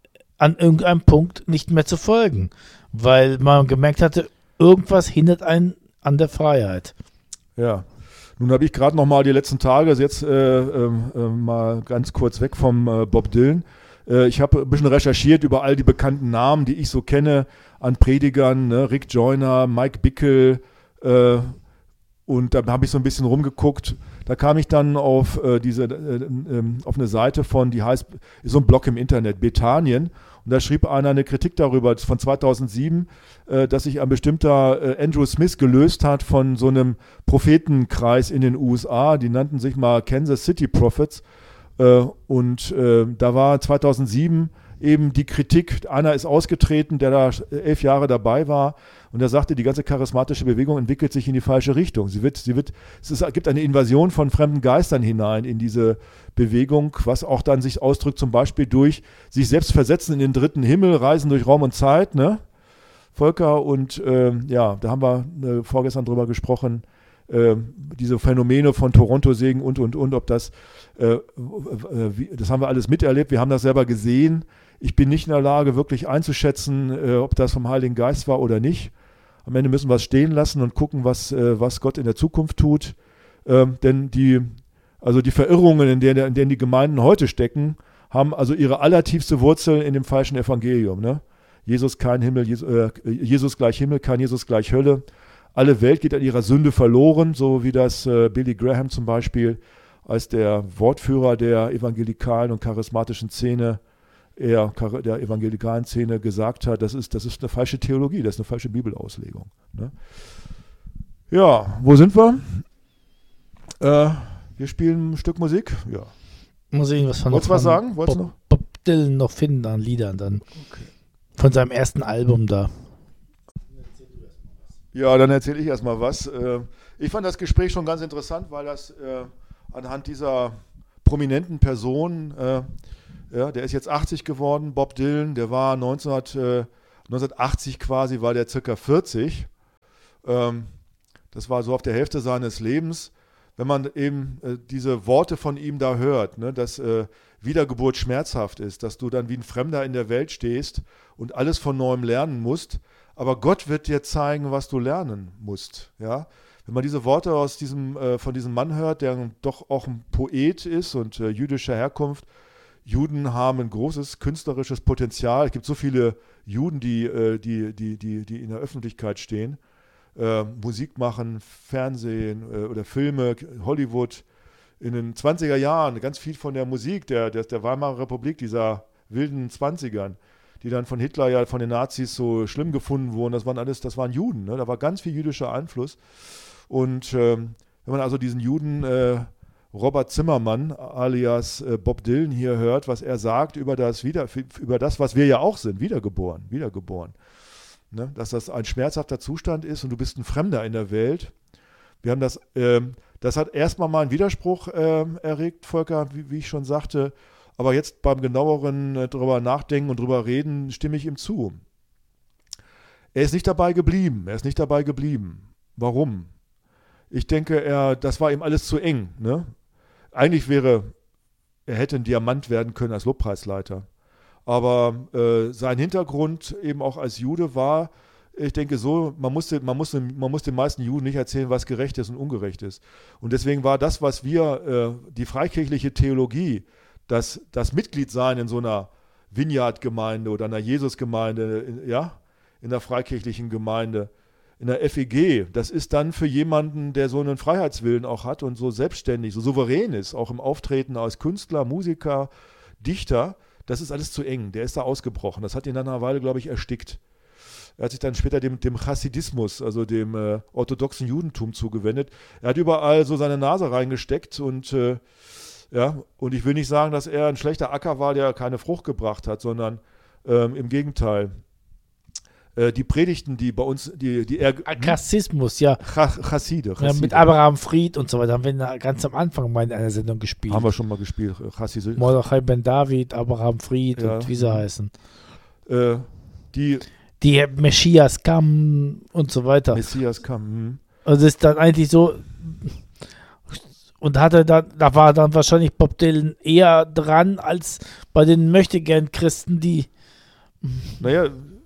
an irgendeinem Punkt nicht mehr zu folgen, weil man gemerkt hatte, irgendwas hindert einen an der Freiheit. Ja, nun habe ich gerade noch mal die letzten Tage, also jetzt äh, äh, mal ganz kurz weg vom äh, Bob Dylan, äh, ich habe ein bisschen recherchiert über all die bekannten Namen, die ich so kenne an Predigern, ne? Rick Joyner, Mike Bickle, äh, und da habe ich so ein bisschen rumgeguckt. Da kam ich dann auf äh, diese äh, äh, auf eine Seite von, die heißt, ist so ein Blog im Internet, Bethanien. Und da schrieb einer eine Kritik darüber von zweitausendsieben, äh, dass sich ein bestimmter äh, Andrew Smith gelöst hat von so einem Prophetenkreis in den U S A. Die nannten sich mal Kansas City Prophets. Äh, und äh, da war zweitausendsieben eben die Kritik, einer ist ausgetreten, der da elf Jahre dabei war, und er sagte, die ganze charismatische Bewegung entwickelt sich in die falsche Richtung. Sie wird, sie wird, es ist, gibt eine Invasion von fremden Geistern hinein in diese Bewegung, was auch dann sich ausdrückt, zum Beispiel durch sich selbst versetzen in den dritten Himmel, reisen durch Raum und Zeit, ne? Volker, und äh, ja, da haben wir äh, vorgestern drüber gesprochen, äh, diese Phänomene von Toronto-Segen und, und, und, ob das, äh, äh, wie, das haben wir alles miterlebt, wir haben das selber gesehen. Ich bin nicht in der Lage, wirklich einzuschätzen, äh, ob das vom Heiligen Geist war oder nicht. Am Ende müssen wir es stehen lassen und gucken, was, äh, was Gott in der Zukunft tut. Ähm, denn die, also die Verirrungen, in denen, in denen die Gemeinden heute stecken, haben also ihre allertiefste Wurzel in dem falschen Evangelium. Ne? Jesus kein Himmel, Jesus, äh, Jesus gleich Himmel, kein Jesus gleich Hölle. Alle Welt geht an ihrer Sünde verloren, so wie das äh, Billy Graham zum Beispiel als der Wortführer der evangelikalen und charismatischen Szene, er, der evangelikalen Szene gesagt hat, das ist, das ist eine falsche Theologie, das ist eine falsche Bibelauslegung. Ne? Ja, wo sind wir? Äh, wir spielen ein Stück Musik. Ja. Muss ich was von Wolltest du was sagen? Bob, noch? Bob Dylan noch finden an Liedern dann. Okay. Von seinem ersten Album da. Ja, dann erzähle ich erstmal was. Äh, Ich fand das Gespräch schon ganz interessant, weil das äh, anhand dieser prominenten Person, äh, ja, der ist jetzt achtzig geworden, Bob Dylan, der war neunzehn, äh, neunzehnhundertachtzig quasi, war der circa vierzig. Ähm, das war so auf der Hälfte seines Lebens. Wenn man eben äh, diese Worte von ihm da hört, ne, dass äh, Wiedergeburt schmerzhaft ist, dass du dann wie ein Fremder in der Welt stehst und alles von neuem lernen musst, aber Gott wird dir zeigen, was du lernen musst. Ja? Wenn man diese Worte aus diesem, äh, von diesem Mann hört, der doch auch ein Poet ist und äh, jüdischer Herkunft, Juden haben ein großes künstlerisches Potenzial. Es gibt so viele Juden, die, äh, die, die, die, die in der Öffentlichkeit stehen, äh, Musik machen, Fernsehen äh, oder Filme, Hollywood. In den zwanziger Jahren ganz viel von der Musik der, der, der Weimarer Republik, dieser wilden Zwanzigern, die dann von Hitler ja von den Nazis so schlimm gefunden wurden, das waren alles, das waren Juden, ne? Da war ganz viel jüdischer Einfluss. Und ähm, wenn man also diesen Juden äh, Robert Zimmermann alias äh, Bob Dylan hier hört, was er sagt über das, wieder, über das, was wir ja auch sind, wiedergeboren, wiedergeboren. Ne? Dass das ein schmerzhafter Zustand ist und du bist ein Fremder in der Welt. Wir haben das, ähm, das hat erstmal mal einen Widerspruch ähm, erregt, Volker, wie, wie ich schon sagte. Aber jetzt beim genaueren äh, drüber nachdenken und drüber reden, stimme ich ihm zu. Er ist nicht dabei geblieben. Er ist nicht dabei geblieben. Warum? Ich denke, er, das war ihm alles zu eng. Ne? Eigentlich wäre, er hätte ein Diamant werden können als Lobpreisleiter. Aber äh, sein Hintergrund eben auch als Jude war, ich denke so, man musste, man, musste, man muss den meisten Juden nicht erzählen, was gerecht ist und ungerecht ist. Und deswegen war das, was wir, äh, die freikirchliche Theologie, das, das Mitgliedsein in so einer Vineyard-Gemeinde oder einer Jesus-Gemeinde, in, ja, in der freikirchlichen Gemeinde, in der F E G, das ist dann für jemanden, der so einen Freiheitswillen auch hat und so selbstständig, so souverän ist, auch im Auftreten als Künstler, Musiker, Dichter, das ist alles zu eng. Der ist da ausgebrochen. Das hat ihn nach einer Weile, glaube ich, erstickt. Er hat sich dann später dem, dem Chassidismus, also dem äh, orthodoxen Judentum zugewendet. Er hat überall so seine Nase reingesteckt und äh, ja, und ich will nicht sagen, dass er ein schlechter Acker war, der keine Frucht gebracht hat, sondern ähm, im Gegenteil. Äh, die Predigten, die bei uns, die, die er... Chassismus, ja. Ch Chasside, ja. Mit Abraham Fried und so weiter haben wir ganz am Anfang mal in einer Sendung gespielt. Haben wir schon mal gespielt. Chasside. Mordechai Ben David, Abraham Fried ja. Und wie sie heißen. Äh, die... Die Messias kam und so weiter. Messias kam. Hm. Also das ist dann eigentlich so... Und hatte dann, da war dann wahrscheinlich Bob Dylan eher dran als bei den Möchtegern-Christen, die. Naja,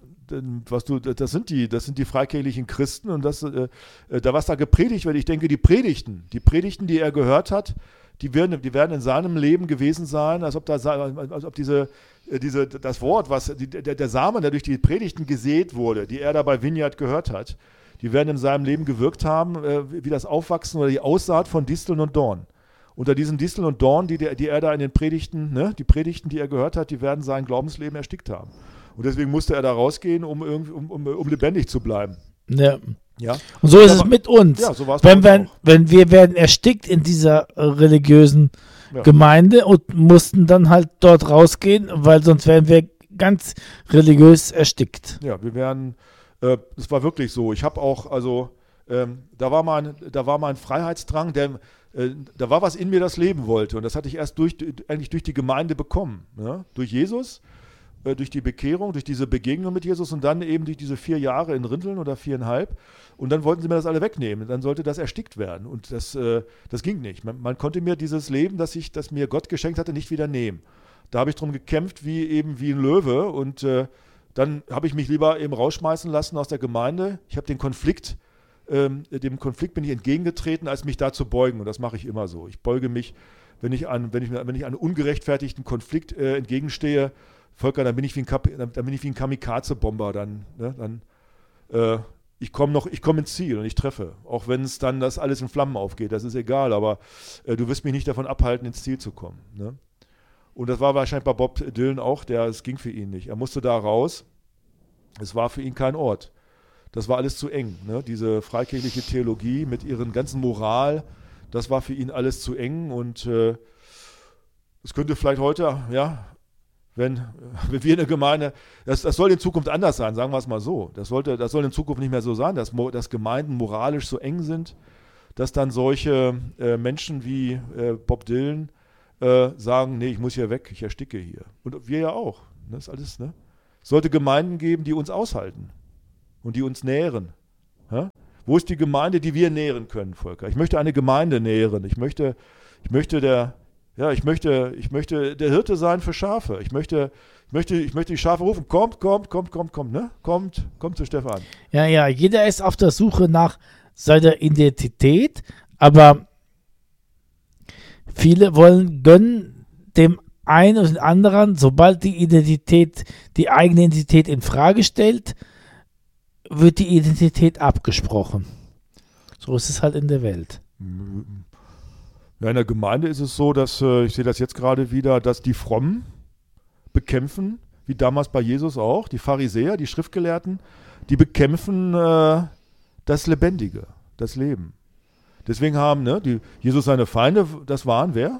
was du, das sind die, das sind die freikirchlichen Christen und das, äh, da was da gepredigt wird, ich denke, die Predigten, die Predigten, die er gehört hat, die werden, die werden in seinem Leben gewesen sein, als ob da, als ob diese, diese, das Wort, was die, der, der Samen, der durch die Predigten gesät wurde, die er da bei Vineyard gehört hat. Die werden in seinem Leben gewirkt haben, äh, wie das Aufwachsen oder die Aussaat von Disteln und Dorn. Unter diesen Disteln und Dorn, die, die er da in den Predigten, ne, die Predigten, die er gehört hat, die werden sein Glaubensleben erstickt haben. Und deswegen musste er da rausgehen, um, um, um, um lebendig zu bleiben. Ja. Ja. Und so ist Aber, es mit uns. Ja, so war es wenn, wir, wenn wir werden erstickt in dieser äh, religiösen ja. Gemeinde und mussten dann halt dort rausgehen, weil sonst wären wir ganz religiös erstickt. Ja, wir werden... Es war wirklich so. Ich habe auch, also, ähm, da war mein, da war mein Freiheitsdrang, der, äh, da war was in mir, das leben wollte. Und das hatte ich erst durch, eigentlich durch die Gemeinde bekommen. Ja? Durch Jesus, äh, durch die Bekehrung, durch diese Begegnung mit Jesus und dann eben durch diese vier Jahre in Rinteln oder viereinhalb. Und dann wollten sie mir das alle wegnehmen. Dann sollte das erstickt werden. Und das, äh, das ging nicht. Man, man konnte mir dieses Leben, das, ich, das mir Gott geschenkt hatte, nicht wieder nehmen. Da habe ich drum gekämpft, wie eben wie ein Löwe und äh, dann habe ich mich lieber eben rausschmeißen lassen aus der Gemeinde. Ich habe den Konflikt, ähm, dem Konflikt bin ich entgegengetreten, als mich da zu beugen. Und das mache ich immer so. Ich beuge mich, wenn ich an, wenn ich, wenn ich einem ungerechtfertigten Konflikt äh, entgegenstehe, Volker, dann bin ich wie ein, Kap dann bin ich wie ein Kamikaze-Bomber. Dann, ne, dann, äh, ich komme noch, ich komme ins Ziel und ich treffe. Auch wenn es dann das alles in Flammen aufgeht, das ist egal. Aber äh, du wirst mich nicht davon abhalten, ins Ziel zu kommen. Ne? Und das war wahrscheinlich bei Bob Dylan auch, der, es ging für ihn nicht. Er musste da raus. Es war für ihn kein Ort. Das war alles zu eng. Ne? Diese freikirchliche Theologie mit ihren ganzen Moral, das war für ihn alles zu eng. Und äh, es könnte vielleicht heute, ja, wenn, wenn wir eine Gemeinde, das, das soll in Zukunft anders sein, sagen wir es mal so. Das, sollte, das soll in Zukunft nicht mehr so sein, dass, dass Gemeinden moralisch so eng sind, dass dann solche äh, Menschen wie äh, Bob Dylan äh, sagen, nee, ich muss hier weg, ich ersticke hier. Und wir ja auch. Ne? Das ist alles, ne? Es sollte Gemeinden geben, die uns aushalten und die uns nähren. Ja? Wo ist die Gemeinde, die wir nähren können, Volker? Ich möchte eine Gemeinde nähren. Ich möchte, ich möchte der, ja, ich möchte, ich möchte der Hirte sein für Schafe. Ich möchte, ich möchte, ich möchte die Schafe rufen. Kommt, kommt, kommt, kommt, kommt, ne? Kommt, kommt zu Stefan. Ja, ja, jeder ist auf der Suche nach seiner Identität, aber viele wollen, gönnen dem einen oder den anderen, sobald die Identität, die eigene Identität in Frage stellt, wird die Identität abgesprochen. So ist es halt in der Welt. Ja, in der Gemeinde ist es so, dass, äh, ich sehe das jetzt gerade wieder, dass die Frommen bekämpfen, wie damals bei Jesus auch, die Pharisäer, die Schriftgelehrten, die bekämpfen äh, das Lebendige, das Leben. Deswegen haben ne, die, Jesus seine Feinde, das waren wer?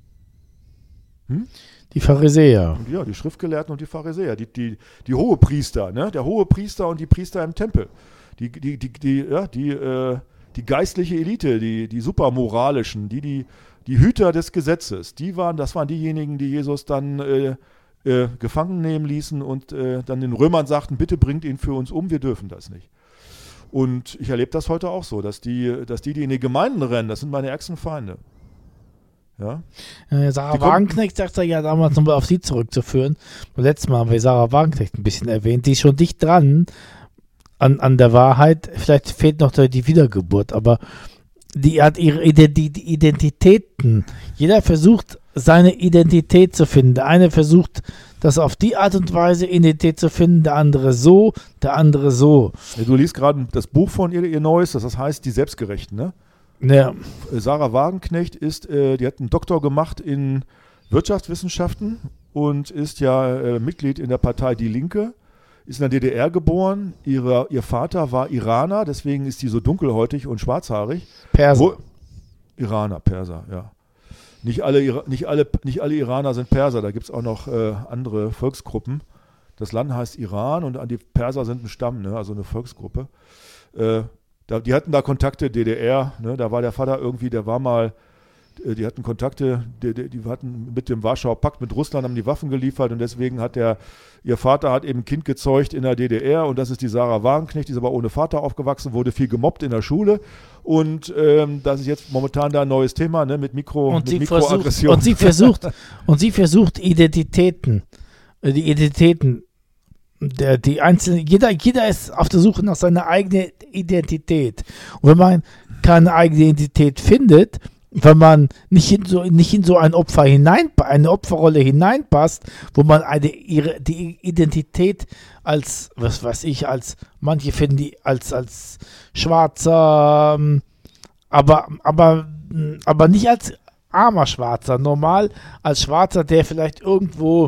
Hm? Die Pharisäer. Und ja, die Schriftgelehrten und die Pharisäer, die, die, die Hohepriester, ne? Der Hohepriester und die Priester im Tempel, die, die, die, die, ja, die, äh, die geistliche Elite, die, die supermoralischen, die, die, die Hüter des Gesetzes, die waren, das waren diejenigen, die Jesus dann äh, äh, gefangen nehmen ließen und äh, dann den Römern sagten, bitte bringt ihn für uns um, wir dürfen das nicht. Und ich erlebe das heute auch so, dass die, dass die, die in die Gemeinden rennen, das sind meine ärgsten Feinde. Ja. Äh, Sarah Wagenknecht sagt ja damals nochmal auf sie zurückzuführen. Beim letzten Mal haben wir Sarah Wagenknecht ein bisschen erwähnt. Die ist schon dicht dran an, an der Wahrheit. Vielleicht fehlt noch die Wiedergeburt, aber die hat ihre Identitäten. Jeder versucht, seine Identität zu finden. Der eine versucht, das auf die Art und Weise Identität zu finden, der andere so, der andere so. Ja, du liest gerade das Buch von ihr, ihr Neues, das heißt Die Selbstgerechten, ne? Ja. Sarah Wagenknecht ist, äh, die hat einen Doktor gemacht in Wirtschaftswissenschaften und ist ja äh, Mitglied in der Partei Die Linke, ist in der D D R geboren. Ihre, ihr Vater war Iraner, deswegen ist sie so dunkelhäutig und schwarzhaarig. Perser. Wo, Iraner, Perser, ja. Nicht alle, nicht alle, nicht alle Iraner sind Perser, da gibt es auch noch äh, andere Volksgruppen. Das Land heißt Iran und die Perser sind ein Stamm, ne? Also eine Volksgruppe. Äh, Da, die hatten da Kontakte, D D R, ne, da war der Vater irgendwie, der war mal, die hatten Kontakte, die, die, die hatten mit dem Warschauer Pakt, mit Russland, haben die Waffen geliefert und deswegen hat der, ihr Vater hat eben ein Kind gezeugt in der D D R und das ist die Sarah Wagenknecht, die ist aber ohne Vater aufgewachsen, wurde viel gemobbt in der Schule und ähm, das ist jetzt momentan da ein neues Thema, ne, mit, Mikro, und mit sie Mikroaggression. Versucht, und sie versucht, und sie versucht Identitäten, die Identitäten Der, die einzelnen, jeder, jeder ist auf der Suche nach seiner eigenen Identität. Und wenn man keine eigene Identität findet, wenn man nicht in so, nicht in so ein Opfer hinein, eine Opferrolle hineinpasst, wo man eine, ihre, die Identität als, was weiß ich, als, manche finden die als, als Schwarzer, aber, aber, aber nicht als armer Schwarzer, normal als Schwarzer, der vielleicht irgendwo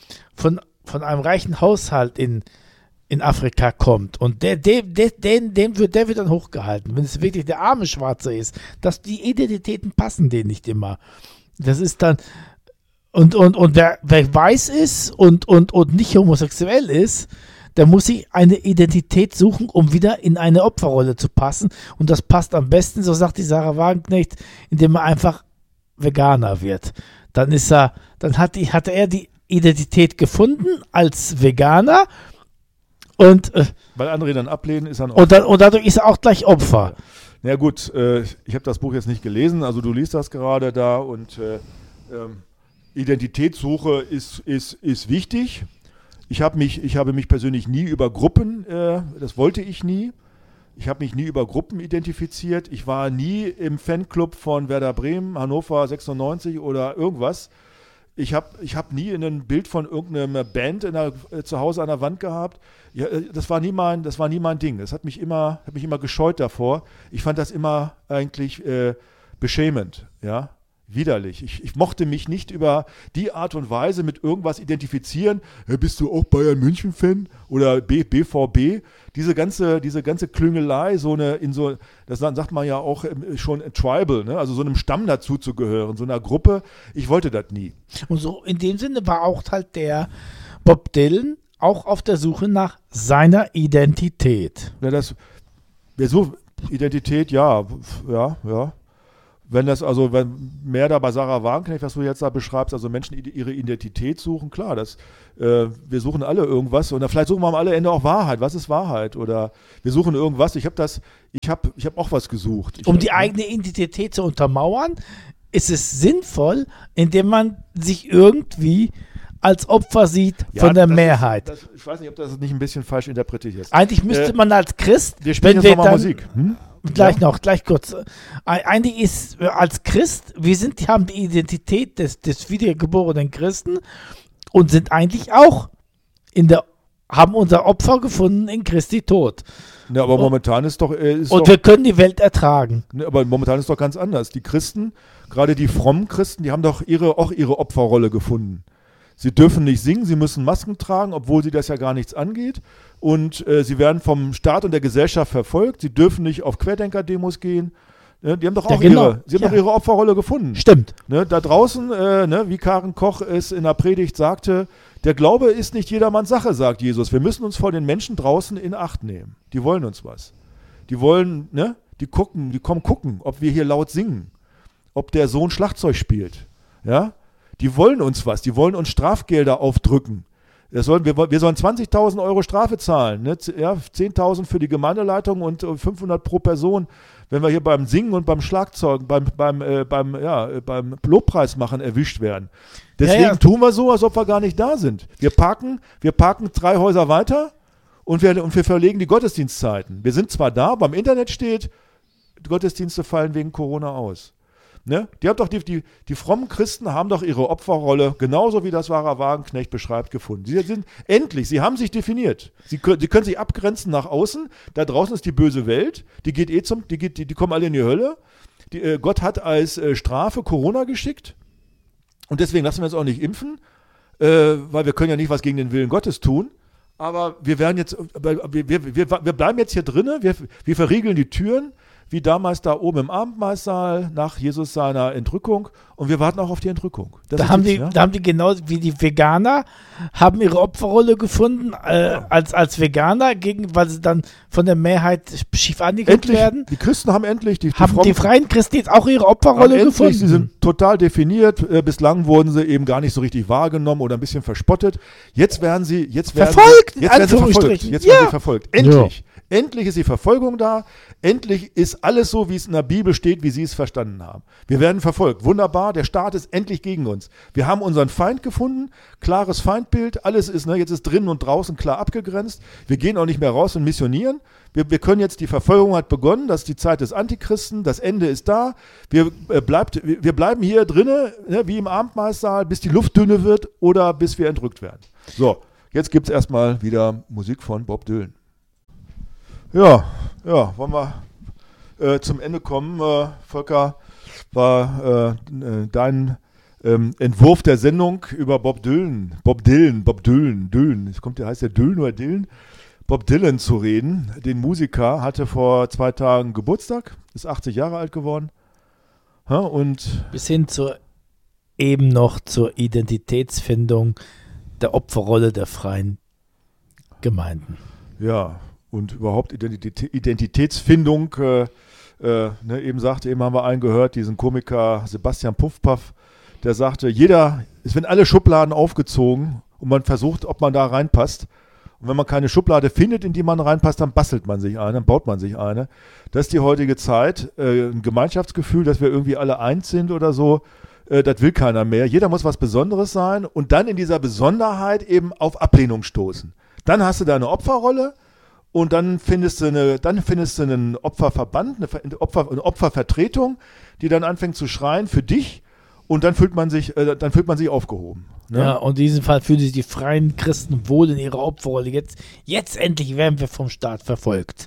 von von einem reichen Haushalt in, in Afrika kommt und der, der, der, den, den wird, der wird dann hochgehalten, wenn es wirklich der arme Schwarze ist, dass die Identitäten passen denen nicht immer. Das ist dann, und, und, und wer, wer weiß ist und, und, und nicht homosexuell ist, der muss sich eine Identität suchen, um wieder in eine Opferrolle zu passen und das passt am besten, so sagt die Sarah Wagenknecht, indem er einfach Veganer wird. Dann ist er, dann hat, die, hat er die Identität gefunden als Veganer und äh, weil andere ihn dann ablehnen, ist dann auch und, dann, und dadurch ist er auch gleich Opfer. Na ja, gut, äh, ich habe das Buch jetzt nicht gelesen, also du liest das gerade da und äh, ähm, Identitätssuche ist, ist, ist wichtig. Ich habe mich, ich habe mich persönlich nie über Gruppen, äh, das wollte ich nie. Ich habe mich nie über Gruppen identifiziert. Ich war nie im Fanclub von Werder Bremen, Hannover sechsundneunzig oder irgendwas. Ich habe ich hab nie ein Bild von irgendeiner Band in der, äh, zu Hause an der Wand gehabt. Ja, das war nie mein, das war nie mein Ding. Das hat mich immer, hat mich immer gescheut davor. Ich fand das immer eigentlich äh, beschämend. Ja? Widerlich. Ich, ich mochte mich nicht über die Art und Weise mit irgendwas identifizieren. Hey, bist du auch Bayern München-Fan oder B, BVB? Diese ganze, diese ganze Klüngelei, so eine, in so, das sagt man ja auch schon Tribal, ne? Also so einem Stamm dazu zu gehören, so einer Gruppe. Ich wollte das nie. Und so in dem Sinne war auch halt der Bob Dylan auch auf der Suche nach seiner Identität. Ja, das, wir suchen Identität, ja, ja, ja. Wenn das also, wenn mehr da bei Sarah Wagenknecht, was du jetzt da beschreibst, also Menschen ihre Identität suchen, klar, das, äh, wir suchen alle irgendwas und vielleicht suchen wir am alle Ende auch Wahrheit. Was ist Wahrheit? Oder wir suchen irgendwas. Ich habe das, ich habe, ich habe auch was gesucht. Ich um hab, die eigene Identität zu untermauern, ist es sinnvoll, indem man sich irgendwie als Opfer sieht ja, von der das Mehrheit. Ist, das, ich weiß nicht, ob das nicht ein bisschen falsch interpretiert ist. Eigentlich müsste äh, man als Christ, wir spielen wenn jetzt wir nochmal dann, Musik. Hm? Gleich Ja? noch, gleich kurz. Eigentlich ist als Christ, wir sind, haben die Identität des, des wiedergeborenen Christen und sind eigentlich auch in der, haben unser Opfer gefunden in Christi Tod. Ja, aber momentan ist doch. Äh, ist und doch, wir können die Welt ertragen. Ne, aber momentan ist doch ganz anders. Die Christen, gerade die frommen Christen, die haben doch ihre, auch ihre Opferrolle gefunden. Sie dürfen nicht singen, sie müssen Masken tragen, obwohl sie das ja gar nichts angeht. Und äh, sie werden vom Staat und der Gesellschaft verfolgt. Sie dürfen nicht auf Querdenker-Demos gehen. Ne, die haben doch auch Ja, genau. ihre, sie haben Ja. doch ihre Opferrolle gefunden. Stimmt. Ne, da draußen, äh, ne, wie Karen Koch es in der Predigt sagte, der Glaube ist nicht jedermanns Sache, sagt Jesus. Wir müssen uns vor den Menschen draußen in Acht nehmen. Die wollen uns was. Die wollen, ne, die gucken, die kommen gucken, ob wir hier laut singen, ob der Sohn Schlagzeug spielt. Ja, die wollen uns was, die wollen uns Strafgelder aufdrücken. Das sollen, wir, wir sollen zwanzigtausend Euro Strafe zahlen, ne? Ja, zehntausend für die Gemeindeleitung und fünfhundert pro Person, wenn wir hier beim Singen und beim Schlagzeug, beim, beim, äh, beim, ja, beim Lobpreis machen erwischt werden. Deswegen Ja, ja. tun wir so, als ob wir gar nicht da sind. Wir parken, wir parken drei Häuser weiter und wir, und wir verlegen die Gottesdienstzeiten. Wir sind zwar da, beim Internet steht, die Gottesdienste fallen wegen Corona aus. Ne? Die, haben doch die, die, die frommen Christen haben doch ihre Opferrolle, genauso wie das Sarah Wagenknecht beschreibt, gefunden. Sie sind endlich, sie haben sich definiert. Sie können, sie können sich abgrenzen nach außen. Da draußen ist die böse Welt, die geht eh zum, die, geht, die, die kommen alle in die Hölle. Die, äh, Gott hat als äh, Strafe Corona geschickt und deswegen lassen wir uns auch nicht impfen, äh, weil wir können ja nicht was gegen den Willen Gottes tun. Aber wir werden jetzt, wir, wir, wir, wir bleiben jetzt hier drinnen, wir, wir verriegeln die Türen, wie damals da oben im Abendmahlsaal nach Jesus seiner Entrückung und wir warten auch auf die Entrückung. Das Da ist haben, jetzt, die, ja? da haben die genau wie die Veganer, haben ihre Opferrolle gefunden äh, Ja. als, als Veganer, gegen, weil sie dann von der Mehrheit schief angeguckt endlich, werden. die Christen haben endlich, die, die Haben frommen- die freien Christen jetzt auch ihre haben Opferrolle endlich, gefunden? sie sind total definiert. Äh, bislang wurden sie eben gar nicht so richtig wahrgenommen oder ein bisschen verspottet. Jetzt werden sie, jetzt werden Verfolgt, sie, in jetzt werden sie verfolgt. Anführungsstrichen. Jetzt Ja. werden sie verfolgt. Endlich. Endlich ist die Verfolgung da. Endlich ist alles so, wie es in der Bibel steht, wie sie es verstanden haben. Wir werden verfolgt. Wunderbar. Der Staat ist endlich gegen uns. Wir haben unseren Feind gefunden. Klares Feindbild. Alles ist, ne, jetzt ist drinnen und draußen klar abgegrenzt. Wir gehen auch nicht mehr raus und missionieren. Wir, wir können jetzt, die Verfolgung hat begonnen. Das ist die Zeit des Antichristen. Das Ende ist da. Wir, äh, bleibt, wir, wir bleiben hier drinnen, ne, wie im Abendmahlsaal, bis die Luft dünne wird oder bis wir entrückt werden. So, jetzt gibt es erstmal wieder Musik von Bob Dylan. Ja, ja, wollen wir äh, zum Ende kommen. Äh, Volker, war äh, dein ähm, Entwurf der Sendung über Bob Dylan, Bob Dylan, Bob Dylan, Dylan, es kommt, der heißt der Dylan oder Dylan, Bob Dylan zu reden. Den Musiker hatte vor zwei Tagen Geburtstag, ist achtzig Jahre alt geworden. Ja, und Bis hin zur eben noch zur Identitätsfindung der Opferrolle der freien Gemeinden. ja, und überhaupt Identitä- Identitätsfindung, äh, äh, ne, eben sagte, eben haben wir einen gehört, diesen Komiker Sebastian Puffpaff, der sagte, jeder, es werden alle Schubladen aufgezogen und man versucht, ob man da reinpasst. Und wenn man keine Schublade findet, in die man reinpasst, dann bastelt man sich eine, dann baut man sich eine. Das ist die heutige Zeit, äh, ein Gemeinschaftsgefühl, dass wir irgendwie alle eins sind oder so, äh, das will keiner mehr. Jeder muss was Besonderes sein und dann in dieser Besonderheit eben auf Ablehnung stoßen. Dann hast du deine Opferrolle. Und dann findest du eine, dann findest du einen Opferverband, eine, Ver- eine, Opfer, eine Opfervertretung, die dann anfängt zu schreien für dich und dann fühlt man sich, äh, dann fühlt man sich aufgehoben. Ne? Ja, und in diesem Fall fühlen sich die freien Christen wohl in ihrer Opferrolle. Jetzt, jetzt endlich werden wir vom Staat verfolgt.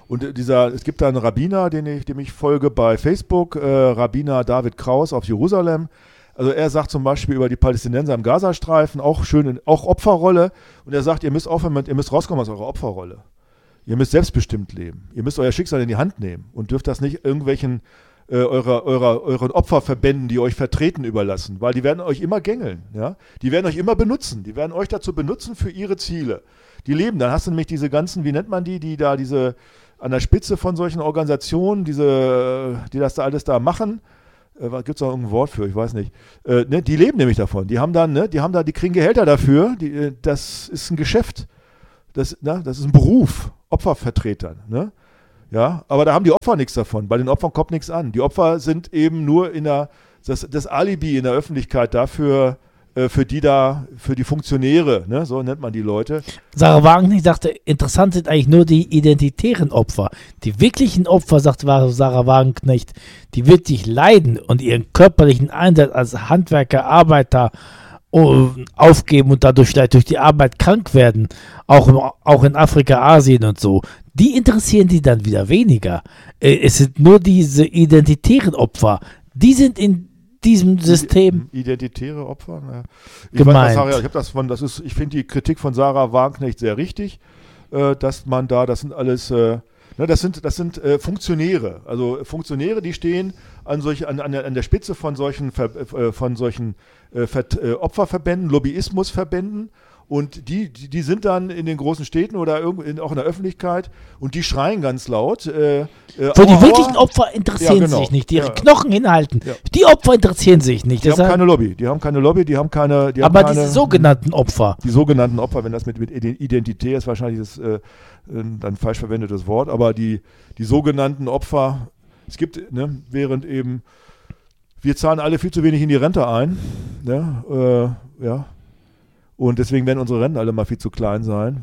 Und äh, dieser, es gibt da einen Rabbiner, den ich, dem ich folge bei Facebook, äh, Rabbiner David Kraus auf Jerusalem. Also er sagt zum Beispiel über die Palästinenser im Gazastreifen, auch schön, in, auch Opferrolle. Und er sagt, ihr müsst aufhören, mit, ihr müsst rauskommen aus eurer Opferrolle. Ihr müsst selbstbestimmt leben. Ihr müsst euer Schicksal in die Hand nehmen und dürft das nicht irgendwelchen äh, eurer, eurer, euren Opferverbänden, die euch vertreten, überlassen, weil die werden euch immer gängeln. Ja? Die werden euch immer benutzen. Die werden euch dazu benutzen für ihre Ziele. Die leben, dann hast du nämlich diese ganzen, wie nennt man die, die da diese an der Spitze von solchen Organisationen, diese, die das da alles da machen. Äh, Gibt es auch irgendein Wort für, ich weiß nicht. Äh, ne, die leben nämlich davon. Die haben dann, ne, die haben da, die kriegen Gehälter dafür. Die, äh, das ist ein Geschäft. Das, ne, das ist ein Beruf. Opfervertretern. Ne? Ja, aber da haben die Opfer nichts davon. Bei den Opfern kommt nichts an. Die Opfer sind eben nur in der, das, das Alibi in der Öffentlichkeit dafür, äh, für die da, für die Funktionäre, ne? So nennt man die Leute. Sarah Wagenknecht sagte, interessant sind eigentlich nur die identitären Opfer. Die wirklichen Opfer, sagt Sarah Wagenknecht, die wirklich leiden und ihren körperlichen Einsatz als Handwerker, Arbeiter aufgeben und dadurch vielleicht durch die Arbeit krank werden, auch, im, auch in Afrika, Asien und so, die interessieren die dann wieder weniger. Äh, es sind nur diese identitären Opfer, die sind in diesem System identitäre Opfer? Ja. Ich gemeint. Weiß, ich habe das von, das ist, ich finde die Kritik von Sarah Wagenknecht sehr richtig, äh, dass man da, das sind alles, äh, ne, das sind, das sind äh, Funktionäre, also Funktionäre, die stehen an, solch, an, an, der, an der Spitze von solchen, äh, von solchen äh, äh, Opferverbänden, Lobbyismusverbänden. Und die, die, die sind dann in den großen Städten oder irgend, in, auch in der Öffentlichkeit und die schreien ganz laut. Äh, äh, Für die wirklichen Opfer interessieren ja, genau. sich nicht, die ihre ja. Knochen hinhalten. Ja. Die Opfer interessieren sich nicht. Die Deshalb, haben keine Lobby, die haben keine Lobby, die haben keine... Die aber haben keine, diese sogenannten Opfer. Die sogenannten Opfer, wenn das mit, mit Identität ist, wahrscheinlich das, äh, ein falsch verwendetes Wort, aber die, die sogenannten Opfer, es gibt, ne, während eben, wir zahlen alle viel zu wenig in die Rente ein, ne, äh, ja, und deswegen werden unsere Renten alle mal viel zu klein sein.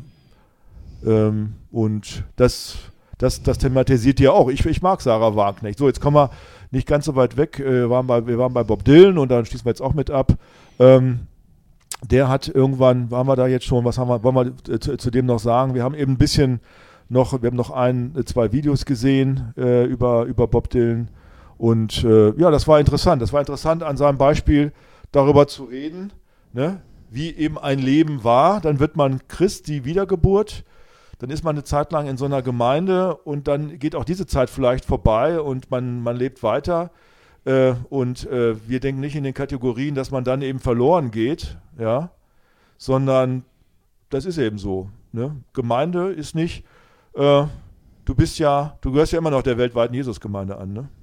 Ähm, und das, das, das thematisiert ja auch. Ich, ich mag Sarah Wagenknecht. So, jetzt kommen wir nicht ganz so weit weg. Wir waren bei, wir waren bei Bob Dylan und dann schließen wir jetzt auch mit ab. Ähm, der hat irgendwann, waren wir da jetzt schon, was haben wir, wollen wir zu, zu dem noch sagen? Wir haben eben ein bisschen noch, wir haben noch ein, zwei Videos gesehen äh, über, über Bob Dylan. Und äh, ja, das war interessant. Das war interessant, an seinem Beispiel darüber zu reden, ne? Wie eben ein Leben war, dann wird man Christ, die Wiedergeburt, dann ist man eine Zeit lang in so einer Gemeinde und dann geht auch diese Zeit vielleicht vorbei und man, man lebt weiter äh, und äh, wir denken nicht in den Kategorien, dass man dann eben verloren geht, ja, sondern das ist eben so. Ne? Gemeinde ist nicht, äh, du bist ja, du gehörst ja immer noch der weltweiten Jesusgemeinde an, ne?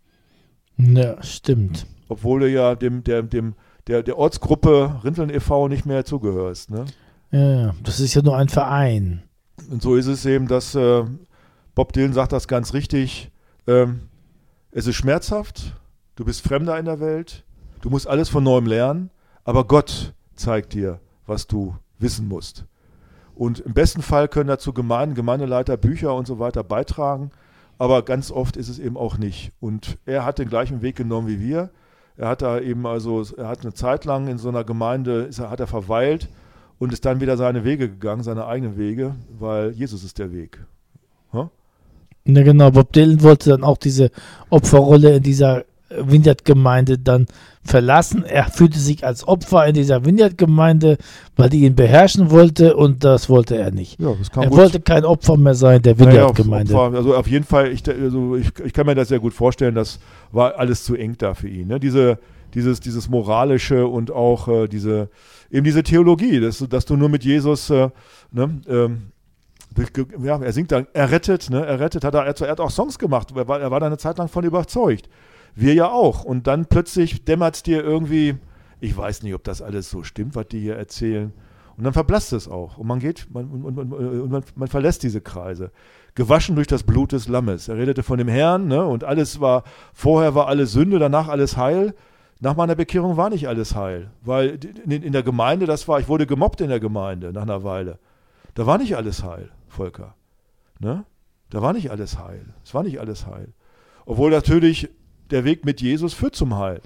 Ja, stimmt. Obwohl du ja dem, der, dem Der, der Ortsgruppe Rinteln e V nicht mehr zugehörst. Ne? Ja, das ist ja nur ein Verein. Und so ist es eben, dass äh, Bob Dylan sagt das ganz richtig, ähm, es ist schmerzhaft, du bist Fremder in der Welt, du musst alles von Neuem lernen, aber Gott zeigt dir, was du wissen musst. Und im besten Fall können dazu Gemeinden, Gemeindeleiter, Bücher und so weiter beitragen, aber ganz oft ist es eben auch nicht. Und er hat den gleichen Weg genommen wie wir. Er hat da eben also, er hat eine Zeit lang in so einer Gemeinde, ist er, hat er verweilt und ist dann wieder seine Wege gegangen, seine eigenen Wege, weil Jesus ist der Weg. Huh? Ja genau, Bob Dylan wollte dann auch diese Opferrolle in dieser Vineyard-Gemeinde dann verlassen. Er fühlte sich als Opfer in dieser Vineyard-Gemeinde, weil die ihn beherrschen wollte und das wollte er nicht. Ja, das kann er gut. wollte kein Opfer mehr sein der Vineyard-Gemeinde. Naja, also auf jeden Fall, ich, also ich, ich kann mir das sehr gut vorstellen, das war alles zu eng da für ihn. Ne? Diese, dieses, dieses Moralische und auch äh, diese, eben diese Theologie, dass, dass du nur mit Jesus, äh, ne, ähm, durch, ja, er singt dann, er rettet, ne, er rettet, hat er, er hat auch Songs gemacht, er war, er war da eine Zeit lang von überzeugt. Wir ja auch. Und dann plötzlich dämmert es dir irgendwie, ich weiß nicht, ob das alles so stimmt, was die hier erzählen. Und dann verblasst es auch. Und man geht, man, und, und, und man, man verlässt diese Kreise. Gewaschen durch das Blut des Lammes. Er redete von dem Herrn, ne? Und alles war, vorher war alles Sünde, danach alles Heil. Nach meiner Bekehrung war nicht alles Heil. Weil in, in der Gemeinde, das war, ich wurde gemobbt in der Gemeinde nach einer Weile. Da war nicht alles Heil, Volker. Ne? Da war nicht alles Heil. Es war nicht alles Heil. Obwohl natürlich der Weg mit Jesus führt zum Heil.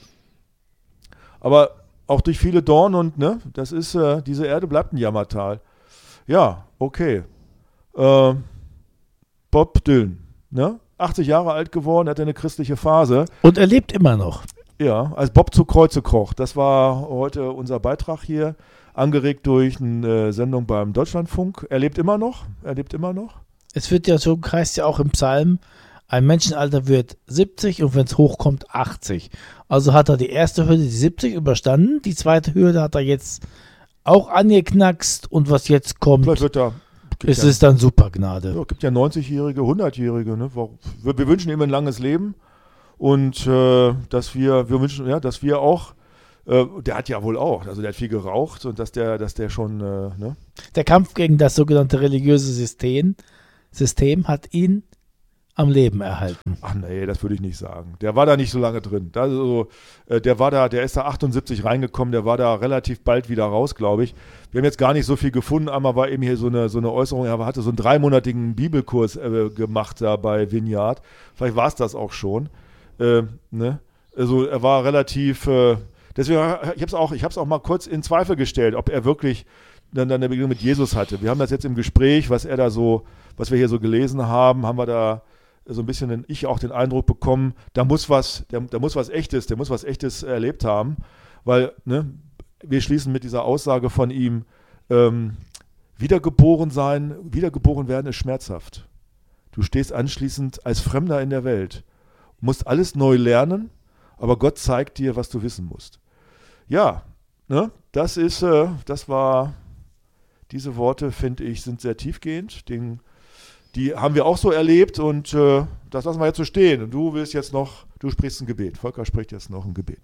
Aber auch durch viele Dornen und, ne, das ist, äh, diese Erde bleibt ein Jammertal. Ja, okay. Äh, Bob Dylan. Ne? achtzig Jahre alt geworden, hatte eine christliche Phase. Und er lebt immer noch. Ja, als Bob zu Kreuze kroch. Das war heute unser Beitrag hier, angeregt durch eine äh, Sendung beim Deutschlandfunk. Er lebt immer noch. Er lebt immer noch. Es wird ja so, heißt ja auch im Psalm, ein Menschenalter wird siebzig und wenn es hochkommt, achtzig. Also hat er die erste Hürde, die siebzig, überstanden. Die zweite Hürde hat er jetzt auch angeknackst und was jetzt kommt, Vielleicht wird er, es ja, ist dann Supergnade. ja, gibt ja neunzigjährige, hundertjährige. Ne? Wir, wir wünschen ihm ein langes Leben und äh, dass wir, wir wünschen, ja, dass wir auch, äh, der hat ja wohl auch, also der hat viel geraucht und dass der, dass der schon, äh, ne? Der Kampf gegen das sogenannte religiöse System, System hat ihn am Leben erhalten. Ach nee, das würde ich nicht sagen. Der war da nicht so lange drin. Da, also, äh, der war da, der ist da achtundsiebzig reingekommen, der war da relativ bald wieder raus, glaube ich. Wir haben jetzt gar nicht so viel gefunden. Einmal war eben hier so eine, so eine Äußerung, er hatte so einen dreimonatigen Bibelkurs äh, gemacht da bei Vineyard. Vielleicht war es das auch schon. Äh, ne? Also er war relativ, äh, deswegen, ich habe es auch, ich habe es auch mal kurz in Zweifel gestellt, ob er wirklich dann, dann eine Begegnung mit Jesus hatte. Wir haben das jetzt im Gespräch, was er da so, was wir hier so gelesen haben, haben wir da so ein bisschen den, ich auch den Eindruck bekommen, da muss was, der, der muss was Echtes, der muss was Echtes erlebt haben, weil, ne, wir schließen mit dieser Aussage von ihm, ähm, wiedergeboren sein, wiedergeboren werden ist schmerzhaft. Du stehst anschließend als Fremder in der Welt, musst alles neu lernen, aber Gott zeigt dir, was du wissen musst. Ja, ne, das ist, äh, das war, diese Worte, finde ich, sind sehr tiefgehend, den Die haben wir auch so erlebt und äh, das lassen wir jetzt so stehen. Und du willst jetzt noch, du sprichst ein Gebet. Volker spricht jetzt noch ein Gebet.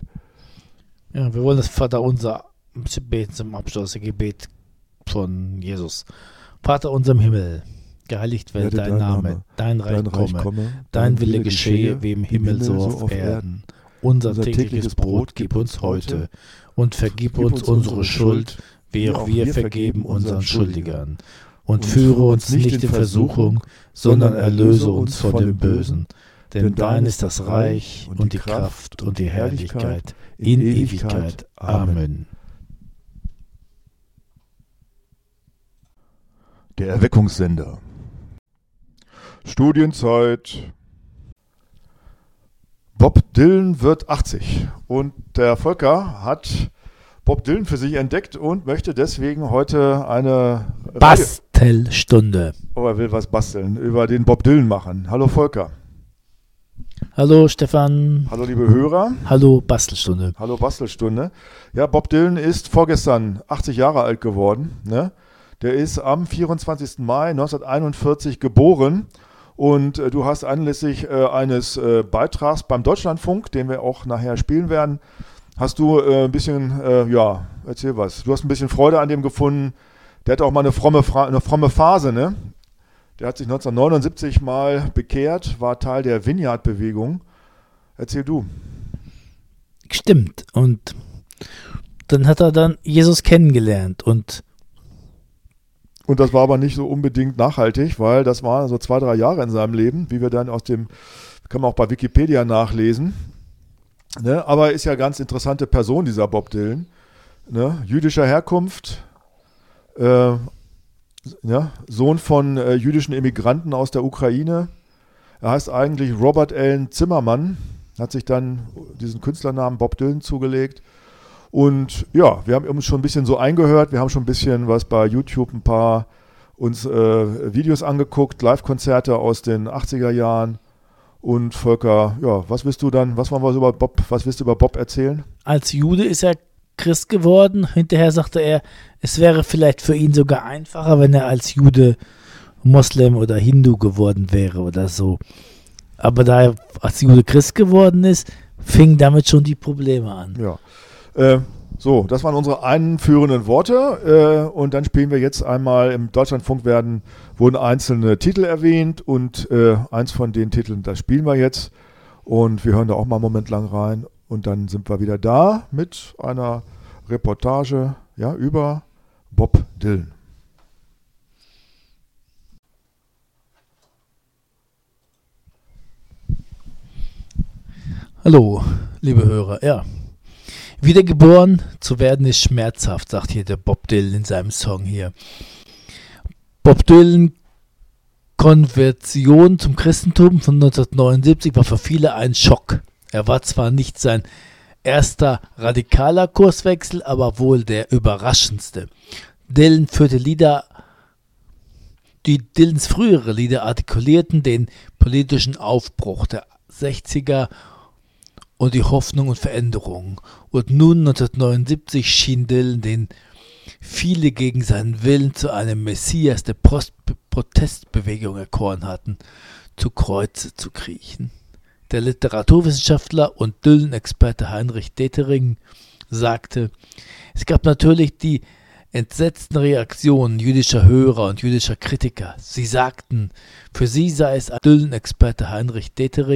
Ja, wir wollen das Vaterunser beten zum Abschluss, das Gebet von Jesus. Vater unser im Himmel, geheiligt werde dein, dein Name, Name, dein Reich, dein Reich komme, komme, dein Wille geschehe, wie im Himmel, Himmel so auf, auf Erden. Unser, unser tägliches Brot gib uns heute und vergib uns unsere Schuld, wie auch wir vergeben unseren Schuldigern. Und führe uns nicht in Versuchung, sondern erlöse uns von dem Bösen. Denn dein ist das Reich und die Kraft und die Herrlichkeit in Ewigkeit. Amen. Der Erweckungssender. Studienzeit. Bob Dylan wird achtzig und der Volker hat Bob Dylan für sich entdeckt und möchte deswegen heute eine Bastelstunde. Oh, er will was basteln, über den Bob Dylan machen. Hallo Volker. Hallo Stefan. Hallo liebe Hörer. Hallo Bastelstunde. Hallo Bastelstunde. Ja, Bob Dylan ist vorgestern achtzig Jahre alt geworden. Ne? Der ist am vierundzwanzigsten Mai neunzehnhunderteinundvierzig geboren. Und äh, du hast anlässlich äh, eines äh, Beitrags beim Deutschlandfunk, den wir auch nachher spielen werden, hast du äh, ein bisschen, äh, ja, erzähl was. Du hast ein bisschen Freude an dem gefunden. Der hatte auch mal eine fromme, Fra- eine fromme Phase, ne? Der hat sich neunzehnhundertneunundsiebzig mal bekehrt, war Teil der Vineyard-Bewegung. Erzähl du. Stimmt. Und dann hat er dann Jesus kennengelernt und Und das war aber nicht so unbedingt nachhaltig, weil das waren so zwei, drei Jahre in seinem Leben, wie wir dann aus dem, kann man auch bei Wikipedia nachlesen. Ne? Aber ist ja eine ganz interessante Person, dieser Bob Dylan. Ne? Jüdischer Herkunft, äh, ja, Sohn von äh, jüdischen Immigranten aus der Ukraine. Er heißt eigentlich Robert Allen Zimmermann, hat sich dann diesen Künstlernamen Bob Dylan zugelegt. Und ja, wir haben uns schon ein bisschen so eingehört, wir haben schon ein bisschen was bei YouTube, ein paar uns äh, Videos angeguckt, Live-Konzerte aus den achtziger Jahren. Und Volker, ja, was willst du dann, was wollen wir über Bob, was willst du über Bob erzählen? Als Jude ist er Christ geworden. Hinterher sagte er, es wäre vielleicht für ihn sogar einfacher, wenn er als Jude Moslem oder Hindu geworden wäre oder so. Aber da er als Jude Christ geworden ist, fingen damit schon die Probleme an. Ja. Äh, so, das waren unsere einführenden Worte äh, und dann spielen wir jetzt einmal, im Deutschlandfunk werden, wurden einzelne Titel erwähnt und äh, eins von den Titeln, das spielen wir jetzt und wir hören da auch mal einen Moment lang rein und dann sind wir wieder da mit einer Reportage, ja, über Bob Dylan. Hallo, liebe Hörer, ja. Wiedergeboren zu werden ist schmerzhaft, sagt hier der Bob Dylan in seinem Song hier. Bob Dylan Konversion zum Christentum von neunzehnhundertneunundsiebzig war für viele ein Schock. Er war zwar nicht sein erster radikaler Kurswechsel, aber wohl der überraschendste. Dylan führte Lieder, die Dylans frühere Lieder artikulierten den politischen Aufbruch der sechziger und die Hoffnung und Veränderung. Und nun neunzehnhundertneunundsiebzig schien Dylan, den viele gegen seinen Willen zu einem Messias der Post- Protestbewegung erkoren hatten, zu Kreuze zu kriechen. Der Literaturwissenschaftler und Dylan-Experte Heinrich Detering sagte, es gab natürlich die entsetzten Reaktionen jüdischer Hörer und jüdischer Kritiker. Sie sagten, für sie sei es ein Dylan-Experte Heinrich Detering